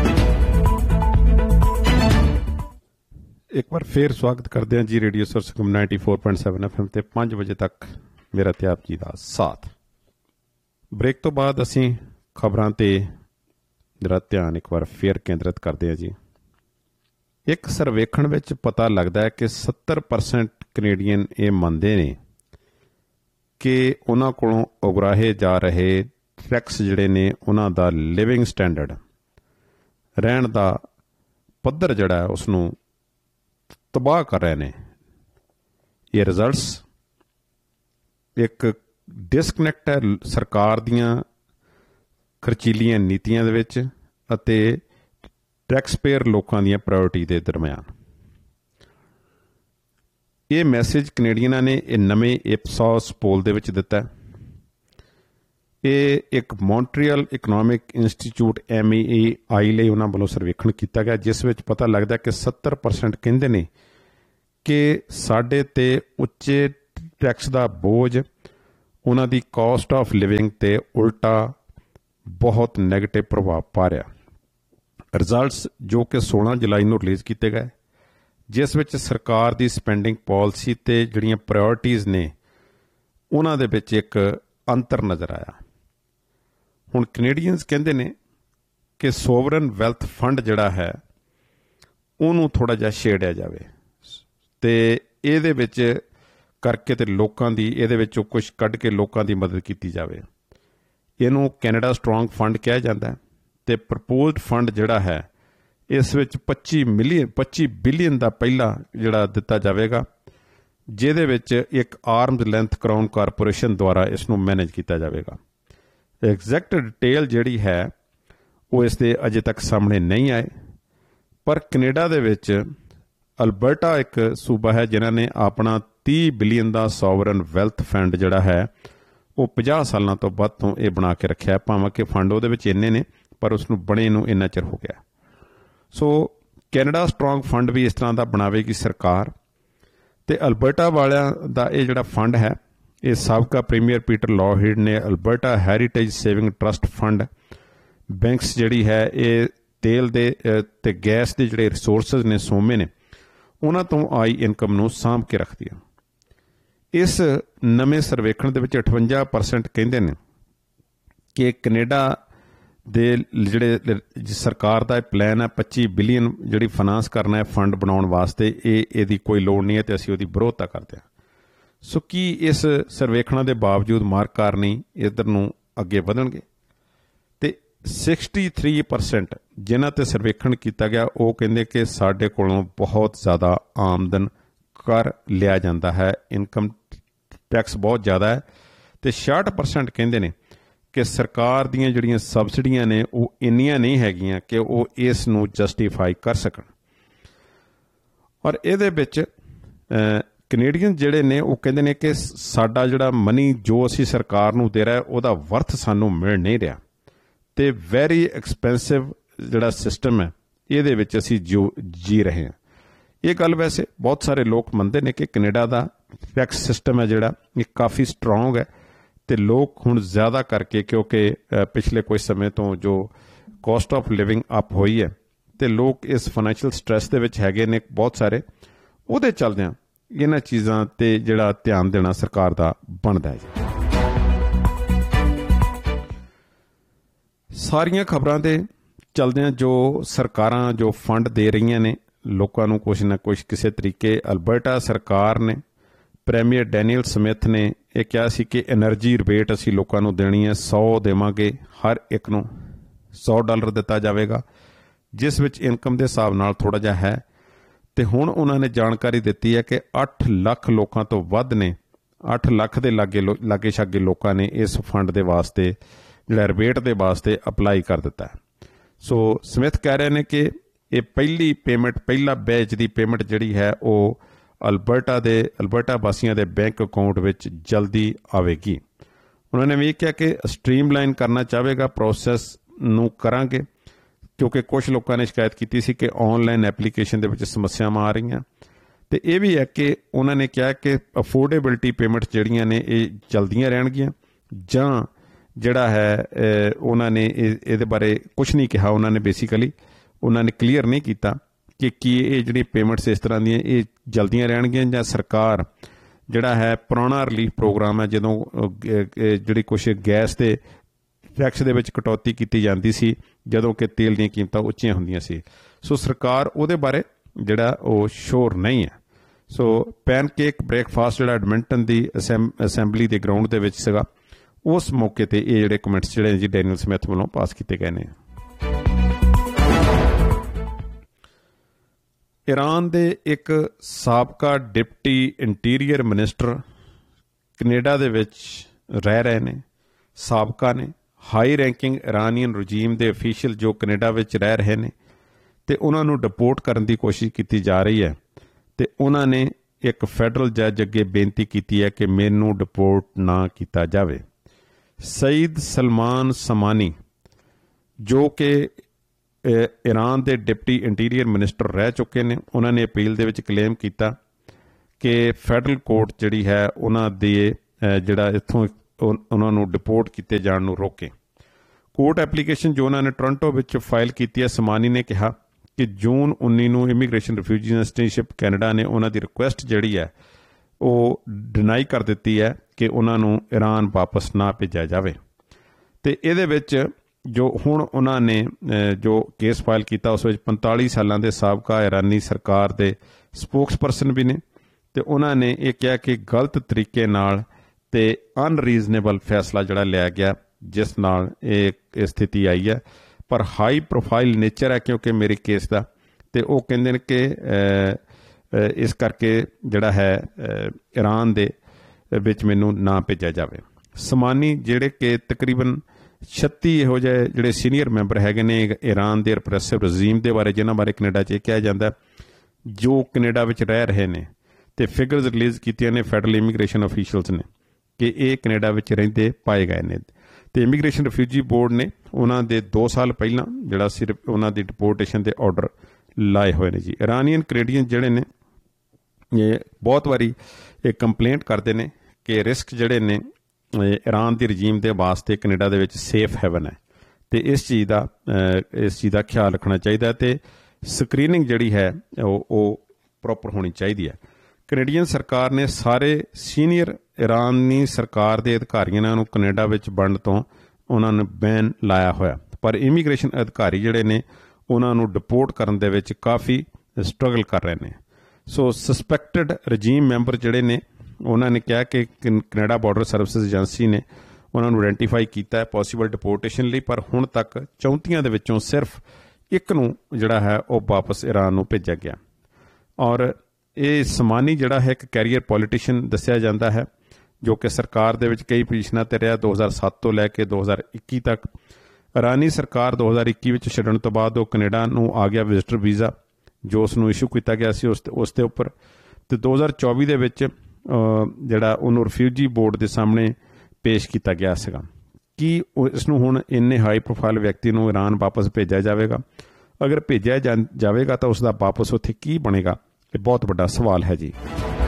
ਇੱਕ ਵਾਰ ਫੇਰ ਸਵਾਗਤ ਕਰਦੇ ਹਾਂ ਜੀ ਰੇਡੀਓ ਸਰਸਕਮ 94.7 FM ਤੇ 5 ਵਜੇ ਤੱਕ ਮੇਰਾ ਤੇ ਆਪ ਜੀ ਦਾ ਸਾਥ। ਬ੍ਰੇਕ ਤੋਂ ਬਾਅਦ ਅਸੀਂ ਖਬਰਾਂ ਤੇ ਜਿਹੜਾ ਧਿਆਨ ਇੱਕ ਵਾਰ ਫੇਰ ਕੇਂਦਰਿਤ ਕਰਦੇ ਹਾਂ ਜੀ। ਇੱਕ ਸਰਵੇਖਣ ਵਿੱਚ ਪਤਾ ਲੱਗਦਾ ਹੈ ਕਿ 70% ਕੈਨੇਡੀਅਨ ਇਹ ਮੰਨਦੇ ਨੇ ਕਿ ਉਹਨਾਂ ਕੋਲੋਂ ਉਗਰਾਹੇ ਜਾ ਰਹੇ ਟੈਕਸ ਜਿਹੜੇ ਨੇ ਉਹਨਾਂ ਦਾ ਲਿਵਿੰਗ ਸਟੈਂਡਰਡ, ਰਹਿਣ ਦਾ ਪੱਧਰ ਜਿਹੜਾ ਹੈ ਉਸ ਨੂੰ ਤਬਾਹ ਕਰ ਰਹੇ ਨੇ। ਇਹ ਰਿਜ਼ਲਟਸ ਇੱਕ ਡਿਸਕਨੈਕਟ ਹੈ ਸਰਕਾਰ ਦੀਆਂ ਖਰਚੀਲੀਆਂ ਨੀਤੀਆਂ ਦੇ ਵਿੱਚ ਅਤੇ ਟੈਕਸਪੇਅਰ ਲੋਕਾਂ ਦੀਆਂ ਪ੍ਰਾਇਓਰਟੀ ਦੇ ਦਰਮਿਆਨ। ਇਹ ਮੈਸੇਜ ਕੈਨੇਡੀਅਨਾਂ ਨੇ ਇਹ ਨਵੇਂ ਇਪਸੋਸ ਪੋਲ ਦੇ ਵਿੱਚ ਦਿੱਤਾ। ਇਹ ਇੱਕ ਮੌਂਟਰੀਅਲ ਇਕਨੋਮਿਕ ਇੰਸਟੀਚਿਊਟ MEAI ਲਈ ਉਹਨਾਂ ਵੱਲੋਂ ਸਰਵੇਖਣ ਕੀਤਾ ਗਿਆ, ਜਿਸ ਵਿੱਚ ਪਤਾ ਲੱਗਦਾ ਕਿ 70% ਕਹਿੰਦੇ ਨੇ ਕਿ ਸਾਡੇ 'ਤੇ ਉੱਚੇ ਟੈਕਸ ਦਾ ਬੋਝ ਉਹਨਾਂ ਦੀ ਕਾਸਟ ਆਫ ਲਿਵਿੰਗ 'ਤੇ ਉਲਟਾ ਬਹੁਤ ਨੈਗੇਟਿਵ ਪ੍ਰਭਾਵ ਪਾ ਰਿਹਾ। ਰਿਜ਼ਲਟਸ ਜੋ ਕਿ 16 ਜੁਲਾਈ ਨੂੰ ਰਿਲੀਜ਼ ਕੀਤੇ ਗਏ, ਜਿਸ ਵਿੱਚ ਸਰਕਾਰ ਦੀ ਸਪੈਂਡਿੰਗ ਪਾਲਿਸੀ ਅਤੇ ਜਿਹੜੀਆਂ ਪ੍ਰਾਇਓਰਟੀਜ਼ ਨੇ ਉਹਨਾਂ ਦੇ ਵਿੱਚ ਇੱਕ ਅੰਤਰ ਨਜ਼ਰ ਆਇਆ। ਹੁਣ ਕੈਨੇਡੀਅਨਸ ਕਹਿੰਦੇ ਨੇ ਕਿ ਸੋਵਰਨ ਵੈਲਥ ਫੰਡ ਜਿਹੜਾ ਹੈ ਉਹਨੂੰ ਥੋੜ੍ਹਾ ਜਿਹਾ ਛੇੜਿਆ ਜਾਵੇ ਅਤੇ ਇਹਦੇ ਵਿੱਚ ਕਰਕੇ ਤੇ ਲੋਕਾਂ ਦੀ ਇਹਦੇ ਵਿੱਚੋਂ ਕੁਛ ਕੱਢ ਕੇ ਲੋਕਾਂ ਦੀ ਮਦਦ ਕੀਤੀ ਜਾਵੇ। ਇਹਨੂੰ ਕੈਨੇਡਾ ਸਟਰੋਂਗ ਫੰਡ ਕਿਹਾ ਜਾਂਦਾ ਅਤੇ ਪ੍ਰਪੋਜ਼ਡ ਫੰਡ ਜਿਹੜਾ ਹੈ ਇਸ ਵਿੱਚ 25 ਬਿਲੀਅਨ ਦਾ ਪਹਿਲਾ ਜਿਹੜਾ ਦਿੱਤਾ ਜਾਵੇਗਾ, ਜਿਹਦੇ ਵਿੱਚ ਇੱਕ ਆਰਮਜ਼ ਲੈਂਥ ਕਰਾਊਨ ਕਾਰਪੋਰੇਸ਼ਨ ਦੁਆਰਾ ਇਸ ਨੂੰ ਮੈਨੇਜ ਕੀਤਾ ਜਾਵੇਗਾ। ਐਗਜ਼ੈਕਟ ਡਿਟੇਲ ਜਿਹੜੀ ਹੈ ਉਹ ਇਸ ਦੇ ਅਜੇ ਤੱਕ ਸਾਹਮਣੇ ਨਹੀਂ ਆਏ, ਪਰ ਕੈਨੇਡਾ ਦੇ ਵਿੱਚ ਅਲਬਰਟਾ ਇੱਕ ਸੂਬਾ ਹੈ ਜਿਨ੍ਹਾਂ ਨੇ ਆਪਣਾ 30 ਬਿਲੀਅਨ ਦਾ ਸੋਵਰਨ ਵੈਲਥ ਫੰਡ ਜਿਹੜਾ ਹੈ ਉਹ 50 ਸਾਲਾਂ ਤੋਂ ਵੱਧ ਤੋਂ ਇਹ ਬਣਾ ਕੇ ਰੱਖਿਆ, ਭਾਵੇਂ ਕਿ ਫੰਡ ਉਹਦੇ ਵਿੱਚ ਇੰਨੇ ਨੇ ਪਰ ਉਸਨੂੰ ਬਣੇ ਨੂੰ ਇੰਨਾ ਚਿਰ ਹੋ ਗਿਆ। ਸੋ ਕੈਨੇਡਾ ਸਟਰੋਂਗ ਫੰਡ ਵੀ ਇਸ ਤਰ੍ਹਾਂ ਦਾ ਬਣਾਵੇਗੀ ਸਰਕਾਰ। ਅਤੇ ਅਲਬਰਟਾ ਵਾਲਿਆਂ ਦਾ ਇਹ ਜਿਹੜਾ ਫੰਡ ਹੈ ਇਹ ਸਾਬਕਾ ਪ੍ਰੀਮੀਅਰ ਪੀਟਰ ਲੋਹੀਡ ਨੇ Alberta heritage saving trust fund banks ਜਿਹੜੀ ਹੈ ਇਹ ਤੇਲ ਦੇ ਅਤੇ ਗੈਸ ਦੇ ਜਿਹੜੇ ਰਿਸੋਰਸਿਸ ਨੇ ਸੋਮੇ ਨੇ ਉਹਨਾਂ ਤੋਂ ਆਈ ਇਨਕਮ ਨੂੰ ਸਾਂਭ ਕੇ ਰੱਖਦੀ ਹੈ। ਇਸ ਨਵੇਂ ਸਰਵੇਖਣ ਦੇ ਵਿੱਚ 58% ਕਹਿੰਦੇ ਨੇ ਕਿ ਕੈਨੇਡਾ ਦੇ ਜਿਹੜੇ ਸਰਕਾਰ ਦਾ ਪਲਾਨ ਹੈ 25 ਬਿਲੀਅਨ ਜਿਹੜੀ ਫਾਈਨਾਂਸ ਕਰਨਾ ਹੈ ਫੰਡ ਬਣਾਉਣ ਵਾਸਤੇ, ਇਹਦੀ ਕੋਈ ਲੋੜ ਨਹੀਂ ਹੈ ਅਤੇ ਅਸੀਂ ਉਹਦੀ ਵਿਰੋਧਤਾ ਕਰਦੇ ਹਾਂ। ਸੋ ਕੀ ਇਸ ਸਰਵੇਖਣਾਂ ਦੇ ਬਾਵਜੂਦ ਮਾਰਕ ਕਾਰਨੀ ਇੱਧਰ ਨੂੰ ਅੱਗੇ ਵਧਣਗੇ? ਅਤੇ 63% ਜਿਨ੍ਹਾਂ 'ਤੇ ਸਰਵੇਖਣ ਕੀਤਾ ਗਿਆ ਉਹ ਕਹਿੰਦੇ ਕਿ ਸਾਡੇ ਕੋਲੋਂ ਬਹੁਤ ਜ਼ਿਆਦਾ ਆਮਦਨ ਕਰ ਲਿਆ ਜਾਂਦਾ ਹੈ, ਇਨਕਮ ਟੈਕਸ ਬਹੁਤ ਜ਼ਿਆਦਾ ਹੈ। ਅਤੇ 66% ਕਹਿੰਦੇ ਨੇ ਕਿ ਸਰਕਾਰ ਦੀਆਂ ਜਿਹੜੀਆਂ ਸਬਸਿਡੀਆਂ ਨੇ ਉਹ ਇੰਨੀਆਂ ਨਹੀਂ ਹੈਗੀਆਂ ਕਿ ਉਹ ਇਸ ਨੂੰ ਜਸਟੀਫਾਈ ਕਰ ਸਕਣ। ਔਰ ਇਹਦੇ ਵਿੱਚ ਕੈਨੇਡੀਅਨ ਜਿਹੜੇ ਨੇ ਉਹ ਕਹਿੰਦੇ ਨੇ ਕਿ ਸਾਡਾ ਜਿਹੜਾ ਮਨੀ ਜੋ ਅਸੀਂ ਸਰਕਾਰ ਨੂੰ ਦੇ ਰਿਹਾ ਉਹਦਾ ਵਰਥ ਸਾਨੂੰ ਮਿਲ ਨਹੀਂ ਰਿਹਾ ਅਤੇ ਵੈਰੀ ਐਕਸਪੈਂਸਿਵ ਜਿਹੜਾ ਸਿਸਟਮ ਹੈ ਇਹਦੇ ਵਿੱਚ ਅਸੀਂ ਜੀ ਰਹੇ ਹਾਂ। ਇਹ ਗੱਲ ਵੈਸੇ ਬਹੁਤ ਸਾਰੇ ਲੋਕ ਮੰਨਦੇ ਨੇ ਕਿ ਕੈਨੇਡਾ ਦਾ ਟੈਕਸ ਸਿਸਟਮ ਹੈ ਜਿਹੜਾ ਇਹ ਕਾਫੀ ਸਟਰੋਂਗ ਹੈ ਅਤੇ ਲੋਕ ਹੁਣ ਜ਼ਿਆਦਾ ਕਰਕੇ ਕਿਉਂਕਿ ਪਿਛਲੇ ਕੁਝ ਸਮੇਂ ਤੋਂ ਜੋ ਕਾਸਟ ਆਫ ਲਿਵਿੰਗ ਅਪ ਹੋਈ ਹੈ ਅਤੇ ਲੋਕ ਇਸ ਫਾਈਨੈਂਸ਼ੀਅਲ ਸਟ੍ਰੈਸ ਦੇ ਵਿੱਚ ਹੈਗੇ ਨੇ ਬਹੁਤ ਸਾਰੇ, ਉਹਦੇ ਚੱਲਦਿਆਂ ਇਹਨਾਂ ਚੀਜ਼ਾਂ 'ਤੇ ਜਿਹੜਾ ਧਿਆਨ ਦੇਣਾ ਸਰਕਾਰ ਦਾ ਬਣਦਾ ਹੈ। ਸਾਰੀਆਂ ਖਬਰਾਂ ਦੇ ਚੱਲਦਿਆਂ ਜੋ ਸਰਕਾਰਾਂ ਜੋ ਫੰਡ ਦੇ ਰਹੀਆਂ ਨੇ ਲੋਕਾਂ ਨੂੰ ਕੁਛ ਨਾ ਕੁਛ ਕਿਸੇ ਤਰੀਕੇ, ਅਲਬਰਟਾ ਸਰਕਾਰ ਨੇ ਪ੍ਰੀਮੀਅਰ ਡੈਨੀਅਲ ਸਮਿਥ ਨੇ ਇਹ ਕਿਹਾ ਸੀ ਕਿ ਐਨਰਜੀ ਰਿਬੇਟ ਅਸੀਂ ਲੋਕਾਂ ਨੂੰ ਦੇਣੀ ਹੈ, 100 ਦੇਵਾਂਗੇ, ਹਰ ਇੱਕ ਨੂੰ $100 ਦਿੱਤਾ ਜਾਵੇਗਾ, ਜਿਸ ਵਿੱਚ ਇਨਕਮ ਦੇ ਹਿਸਾਬ ਨਾਲ ਥੋੜ੍ਹਾ ਜਿਹਾ ਹੈ। ਅਤੇ ਹੁਣ ਉਹਨਾਂ ਨੇ ਜਾਣਕਾਰੀ ਦਿੱਤੀ ਹੈ ਕਿ 8 ਲੱਖ ਲੋਕਾਂ ਤੋਂ ਵੱਧ ਨੇ, 8 ਲੱਖ ਦੇ ਲਾਗੇ ਛਾਗੇ ਲੋਕਾਂ ਨੇ ਇਸ ਫੰਡ ਦੇ ਵਾਸਤੇ ਜਿਹੜਾ ਰਿਬੇਟ ਦੇ ਵਾਸਤੇ ਅਪਲਾਈ ਕਰ ਦਿੱਤਾ ਹੈ। ਸੋ ਸਮਿਥ ਕਹਿ ਰਹੇ ਨੇ ਕਿ ਇਹ ਪਹਿਲੀ ਪੇਮੈਂਟ, ਪਹਿਲਾ ਬੈਚ ਦੀ ਪੇਮੈਂਟ ਜਿਹੜੀ ਹੈ ਉਹ ਅਲਬਰਟਾ ਵਾਸੀਆਂ ਦੇ ਬੈਂਕ ਅਕਾਊਂਟ ਵਿੱਚ ਜਲਦੀ ਆਵੇਗੀ। ਉਹਨਾਂ ਨੇ ਵੀ ਕਿਹਾ ਕਿ ਸਟ੍ਰੀਮਲਾਈਨ ਕਰਨਾ ਚਾਹੇਗਾ ਪ੍ਰੋਸੈਸ ਨੂੰ ਕਰਾਂਗੇ, ਕਿਉਂਕਿ ਕੁਝ ਲੋਕਾਂ ਨੇ ਸ਼ਿਕਾਇਤ ਕੀਤੀ ਸੀ ਕਿ ਔਨਲਾਈਨ ਐਪਲੀਕੇਸ਼ਨ ਦੇ ਵਿੱਚ ਸਮੱਸਿਆਵਾਂ ਆ ਰਹੀਆਂ। ਅਤੇ ਇਹ ਵੀ ਹੈ ਕਿ ਉਹਨਾਂ ਨੇ ਕਿਹਾ ਕਿ ਅਫੋਰਡੇਬਿਲਟੀ ਪੇਮੈਂਟ ਜਿਹੜੀਆਂ ਨੇ ਇਹ ਚੱਲਦੀਆਂ ਰਹਿਣਗੀਆਂ, ਜਾਂ ਜਿਹੜਾ ਹੈ ਉਹਨਾਂ ਨੇ ਇਹਦੇ ਬਾਰੇ ਕੁਛ ਨਹੀਂ ਕਿਹਾ। ਉਹਨਾਂ ਨੇ ਬੇਸਿਕਲੀ ਉਹਨਾਂ ਨੇ ਕਲੀਅਰ ਨਹੀਂ ਕੀਤਾ ਕਿ ਕੀ ਇਹ ਜਿਹੜੀ ਪੇਮੈਂਟਸ ਇਸ ਤਰ੍ਹਾਂ ਦੀਆਂ ਇਹ ਜਲਦੀਆਂ ਰਹਿਣਗੀਆਂ ਜਾਂ ਸਰਕਾਰ ਜਿਹੜਾ ਹੈ ਪੁਰਾਣਾ ਰਿਲੀਫ ਪ੍ਰੋਗਰਾਮ ਹੈ ਜਦੋਂ ਜਿਹੜੀ ਕੁਛ ਗੈਸ ਦੇ ਟੈਕਸ ਦੇ ਵਿੱਚ ਕਟੌਤੀ ਕੀਤੀ ਜਾਂਦੀ ਸੀ ਜਦੋਂ ਕਿ ਤੇਲ ਦੀਆਂ ਕੀਮਤਾਂ ਉੱਚੀਆਂ ਹੁੰਦੀਆਂ ਸੀ। ਸੋ ਸਰਕਾਰ ਉਹਦੇ ਬਾਰੇ ਜਿਹੜਾ ਉਹ ਸ਼ੋਰ ਨਹੀਂ ਹੈ। ਸੋ ਪੈਨਕੇਕ ਬ੍ਰੇਕਫਾਸਟ ਜਿਹੜਾ ਐਡਮਿੰਟਨ ਦੀ ਅਸੈਂਬਲੀ ਦੇ ਗਰਾਊਂਡ ਦੇ ਵਿੱਚ ਸੀਗਾ, ਉਸ ਮੌਕੇ 'ਤੇ ਇਹ ਜਿਹੜੇ ਕਮੈਂਟਸ ਜਿਹੜੇ ਜੀ ਡੈਨੀਅਲ ਸਮਿਥ ਵੱਲੋਂ ਪਾਸ ਕੀਤੇ ਗਏ ਨੇ। ਈਰਾਨ ਦੇ ਇੱਕ ਸਾਬਕਾ ਡਿਪਟੀ ਇੰਟੀਰੀਅਰ ਮਿਨਿਸਟਰ ਕੈਨੇਡਾ ਦੇ ਵਿੱਚ ਰਹਿ ਰਹੇ ਨੇ, ਸਾਬਕਾ ਨੇ, ਹਾਈ ਰੈਂਕਿੰਗ ਇਰਾਨੀਅਨ ਰਜੀਮ ਦੇ ਅਫੀਸ਼ੀਅਲ ਜੋ ਕੈਨੇਡਾ ਵਿੱਚ ਰਹਿ ਰਹੇ ਨੇ, ਤੇ ਉਹਨਾਂ ਨੂੰ ਡਿਪੋਰਟ ਕਰਨ ਦੀ ਕੋਸ਼ਿਸ਼ ਕੀਤੀ ਜਾ ਰਹੀ ਹੈ। ਤੇ ਉਹਨਾਂ ਨੇ ਇੱਕ ਫੈਡਰਲ ਜੱਜ ਅੱਗੇ ਬੇਨਤੀ ਕੀਤੀ ਹੈ ਕਿ ਮੈਨੂੰ ਡਿਪੋਰਟ ਨਾ ਕੀਤਾ ਜਾਵੇ। ਸਈਦ ਸਲਮਾਨ ਸਮਾਨੀ ਜੋ ਕਿ ਈਰਾਨ ਦੇ ਡਿਪਟੀ ਇੰਟੀਰੀਅਰ ਮਿਨਿਸਟਰ ਰਹਿ ਚੁੱਕੇ ਨੇ, ਉਹਨਾਂ ਨੇ ਅਪੀਲ ਦੇ ਵਿੱਚ ਕਲੇਮ ਕੀਤਾ ਕਿ ਫੈਡਰਲ ਕੋਰਟ ਜਿਹੜੀ ਹੈ ਉਹਨਾਂ ਦੇ ਜਿਹੜਾ ਇੱਥੋਂ ਉਹਨਾਂ ਨੂੰ ਡਿਪੋਰਟ ਕੀਤੇ ਜਾਣ ਨੂੰ ਰੋਕੇ। ਕੋਰਟ ਐਪਲੀਕੇਸ਼ਨ ਜੋ ਉਹਨਾਂ ਨੇ ਟੋਰਾਂਟੋ ਵਿੱਚ ਫਾਈਲ ਕੀਤੀ ਹੈ, ਸਮਾਨੀ ਨੇ ਕਿਹਾ ਕਿ ਜੂਨ 19 ਨੂੰ ਇਮੀਗ੍ਰੇਸ਼ਨ ਰਿਫਿਊਜੀ ਸਿਟੀਜ਼ਨਸ਼ਿਪ ਕੈਨੇਡਾ ਨੇ ਉਹਨਾਂ ਦੀ ਰਿਕੁਐਸਟ ਜਿਹੜੀ ਹੈ ਉਹ ਡਿਨਾਈ ਕਰ ਦਿੱਤੀ ਹੈ ਕਿ ਉਹਨਾਂ ਨੂੰ ਈਰਾਨ ਵਾਪਸ ਨਾ ਭੇਜਿਆ ਜਾਵੇ। ਤੇ ਇਹਦੇ ਵਿੱਚ ਜੋ ਹੁਣ ਉਹਨਾਂ ਨੇ ਜੋ ਕੇਸ ਫਾਈਲ ਕੀਤਾ ਉਸ ਵਿੱਚ 45 ਸਾਲਾਂ ਦੇ ਸਾਬਕਾ ਈਰਾਨੀ ਸਰਕਾਰ ਦੇ ਸਪੋਕਸਪਰਸਨ ਵੀ ਨੇ, ਤੇ ਉਹਨਾਂ ਨੇ ਇਹ ਕਿਹਾ ਕਿ ਗਲਤ ਤਰੀਕੇ ਨਾਲ ਤੇ ਅਨਰੀਜ਼ਨੇਬਲ ਫੈਸਲਾ ਜਿਹੜਾ ਲਿਆ ਗਿਆ ਜਿਸ ਨਾਲ ਇਹ ਸਥਿਤੀ ਆਈ ਹੈ। ਪਰ ਹਾਈ ਪ੍ਰੋਫਾਈਲ ਨੇਚਰ ਹੈ ਕਿਉਂਕਿ ਮੇਰੇ ਕੇਸ ਦਾ, ਤੇ ਉਹ ਕਹਿੰਦੇ ਨੇ ਕਿ ਇਸ ਕਰਕੇ ਜਿਹੜਾ ਹੈ ਈਰਾਨ ਦੇ ਵਿੱਚ ਮੈਨੂੰ ਨਾ ਭੇਜਿਆ ਜਾਵੇ। ਸਮਾਨੀ ਜਿਹੜੇ ਕਿ ਤਕਰੀਬਨ 36 ਇਹੋ ਜਿਹੇ ਜਿਹੜੇ ਸੀਨੀਅਰ ਮੈਂਬਰ ਹੈਗੇ ਨੇ ਈਰਾਨ ਦੇ ਰਿਪਰੈਸਿਵ ਰਜੀਮ ਦੇ ਬਾਰੇ, ਜਿਨ੍ਹਾਂ ਬਾਰੇ ਕੈਨੇਡਾ 'ਚ ਇਹ ਕਿਹਾ ਜਾਂਦਾ ਜੋ ਕੈਨੇਡਾ ਵਿੱਚ ਰਹਿ ਰਹੇ ਨੇ, ਤੇ ਫਿਗਰਸ ਰਿਲੀਜ਼ ਕੀਤੀਆਂ ਨੇ ਫੈਡਰਲ ਇਮੀਗ੍ਰੇਸ਼ਨ ਅਫੀਸ਼ੀਅਲਸ ਨੇ ਕਿ ਇਹ ਕੈਨੇਡਾ ਵਿੱਚ ਰਹਿੰਦੇ ਪਾਏ ਗਏ ਨੇ। ਤੇ ਇਮੀਗ੍ਰੇਸ਼ਨ ਰਿਫਿਊਜੀ ਬੋਰਡ ਨੇ ਉਹਨਾਂ ਦੇ 2 ਸਾਲ ਪਹਿਲਾਂ ਜਿਹੜਾ ਸਿਰਫ ਉਹਨਾਂ ਦੀ ਡਿਪੋਰਟੇਸ਼ਨ ਦੇ ਆਰਡਰ ਲਾਏ ਹੋਏ ਨੇ ਜੀ। ਇਰਾਨੀਅਨ ਕੈਨੇਡੀਅਨ ਜਿਹੜੇ ਨੇ ਇਹ ਬਹੁਤ ਵਾਰੀ ਇਹ ਕੰਪਲੇਂਟ ਕਰਦੇ ਨੇ ਕਿ ਰਿਸਕ ਜਿਹੜੇ ਨੇ ਈਰਾਨ ਦੀ ਰਜੀਮ ਦੇ ਵਾਸਤੇ ਕੈਨੇਡਾ ਦੇ ਵਿੱਚ ਸੇਫ ਹੈਵਨ ਹੈ, ਤੇ ਇਸ ਚੀਜ਼ ਦਾ ਖਿਆਲ ਰੱਖਣਾ ਚਾਹੀਦਾ, ਤੇ ਸਕਰੀਨਿੰਗ ਜਿਹੜੀ ਹੈ ਉਹ ਪ੍ਰੋਪਰ ਹੋਣੀ ਚਾਹੀਦੀ ਹੈ। ਕੈਨੇਡੀਅਨ ਸਰਕਾਰ ਨੇ ਸਾਰੇ ਸੀਨੀਅਰ ਈਰਾਨੀ ਸਰਕਾਰ ਦੇ ਅਧਿਕਾਰੀਆਂ ਨੂੰ ਕੈਨੇਡਾ ਵਿੱਚ ਵੜਨ ਤੋਂ ਉਹਨਾਂ ਨੂੰ ਬੈਨ ਲਾਇਆ ਹੋਇਆ, ਪਰ ਇਮੀਗ੍ਰੇਸ਼ਨ ਅਧਿਕਾਰੀ ਜਿਹੜੇ ਨੇ ਉਹਨਾਂ ਨੂੰ ਡਿਪੋਰਟ ਕਰਨ ਦੇ ਵਿੱਚ ਕਾਫੀ ਸਟਰਗਲ ਕਰ ਰਹੇ ਨੇ। ਸੋ ਸਸਪੈਕਟਡ ਰਜੀਮ ਮੈਂਬਰ ਜਿਹੜੇ ਨੇ ਉਹਨਾਂ ਨੇ ਕਿਹਾ ਕਿ ਕੈਨੇਡਾ ਬਾਰਡਰ ਸਰਵਿਸਿਜ਼ ਏਜੰਸੀ ਨੇ ਉਹਨਾਂ ਨੂੰ ਆਇਡੈਂਟੀਫਾਈ ਕੀਤਾ ਹੈ ਪੋਸੀਬਲ ਡਿਪੋਰਟੇਸ਼ਨ ਲਈ, ਪਰ ਹੁਣ ਤੱਕ 34 ਦੇ ਵਿੱਚੋਂ ਸਿਰਫ ਇੱਕ ਨੂੰ ਜਿਹੜਾ ਹੈ ਉਹ ਵਾਪਸ ਈਰਾਨ ਨੂੰ ਭੇਜਿਆ ਗਿਆ। ਔਰ ਇਹ ਸਮਾਨੀ ਜਿਹੜਾ ਹੈ ਇੱਕ ਕੈਰੀਅਰ ਪੋਲੀਟੀਸ਼ੀਅਨ ਦੱਸਿਆ ਜਾਂਦਾ ਹੈ ਜੋ ਕਿ ਸਰਕਾਰ ਦੇ ਵਿੱਚ ਕਈ ਪੋਜੀਸ਼ਨਾਂ 'ਤੇ ਰਿਹਾ 2007 ਤੋਂ ਲੈ ਕੇ 2021 ਤੱਕ। ਈਰਾਨੀ ਸਰਕਾਰ 2021 ਵਿੱਚ ਛੱਡਣ ਤੋਂ ਬਾਅਦ ਉਹ ਕੈਨੇਡਾ ਨੂੰ ਆ ਗਿਆ ਵਿਜ਼ਟਰ ਵੀਜ਼ਾ ਜੋ ਉਸ ਨੂੰ ਇਸ਼ੂ ਕੀਤਾ ਗਿਆ ਸੀ ਉਸ ਦੇ ਉੱਪਰ, ਤੇ 2024 ਦੇ ਵਿੱਚ ਜਿਹੜਾ ਉਹਨੂੰ ਰਿਫਿਊਜੀ ਬੋਰਡ ਦੇ ਸਾਹਮਣੇ ਪੇਸ਼ ਕੀਤਾ ਗਿਆ ਸੀਗਾ ਕਿ ਇਸ ਨੂੰ ਹੁਣ ਇੰਨੇ ਹਾਈ ਪ੍ਰੋਫਾਈਲ ਵਿਅਕਤੀ ਨੂੰ ਈਰਾਨ ਵਾਪਸ ਭੇਜਿਆ ਜਾਵੇਗਾ। ਅਗਰ ਭੇਜਿਆ ਜਾਵੇਗਾ ਤਾਂ ਉਸ ਦਾ ਵਾਪਸ ਉੱਥੇ ਕੀ ਬਣੇਗਾ, ਇਹ ਬਹੁਤ ਵੱਡਾ ਸਵਾਲ ਹੈ ਜੀ।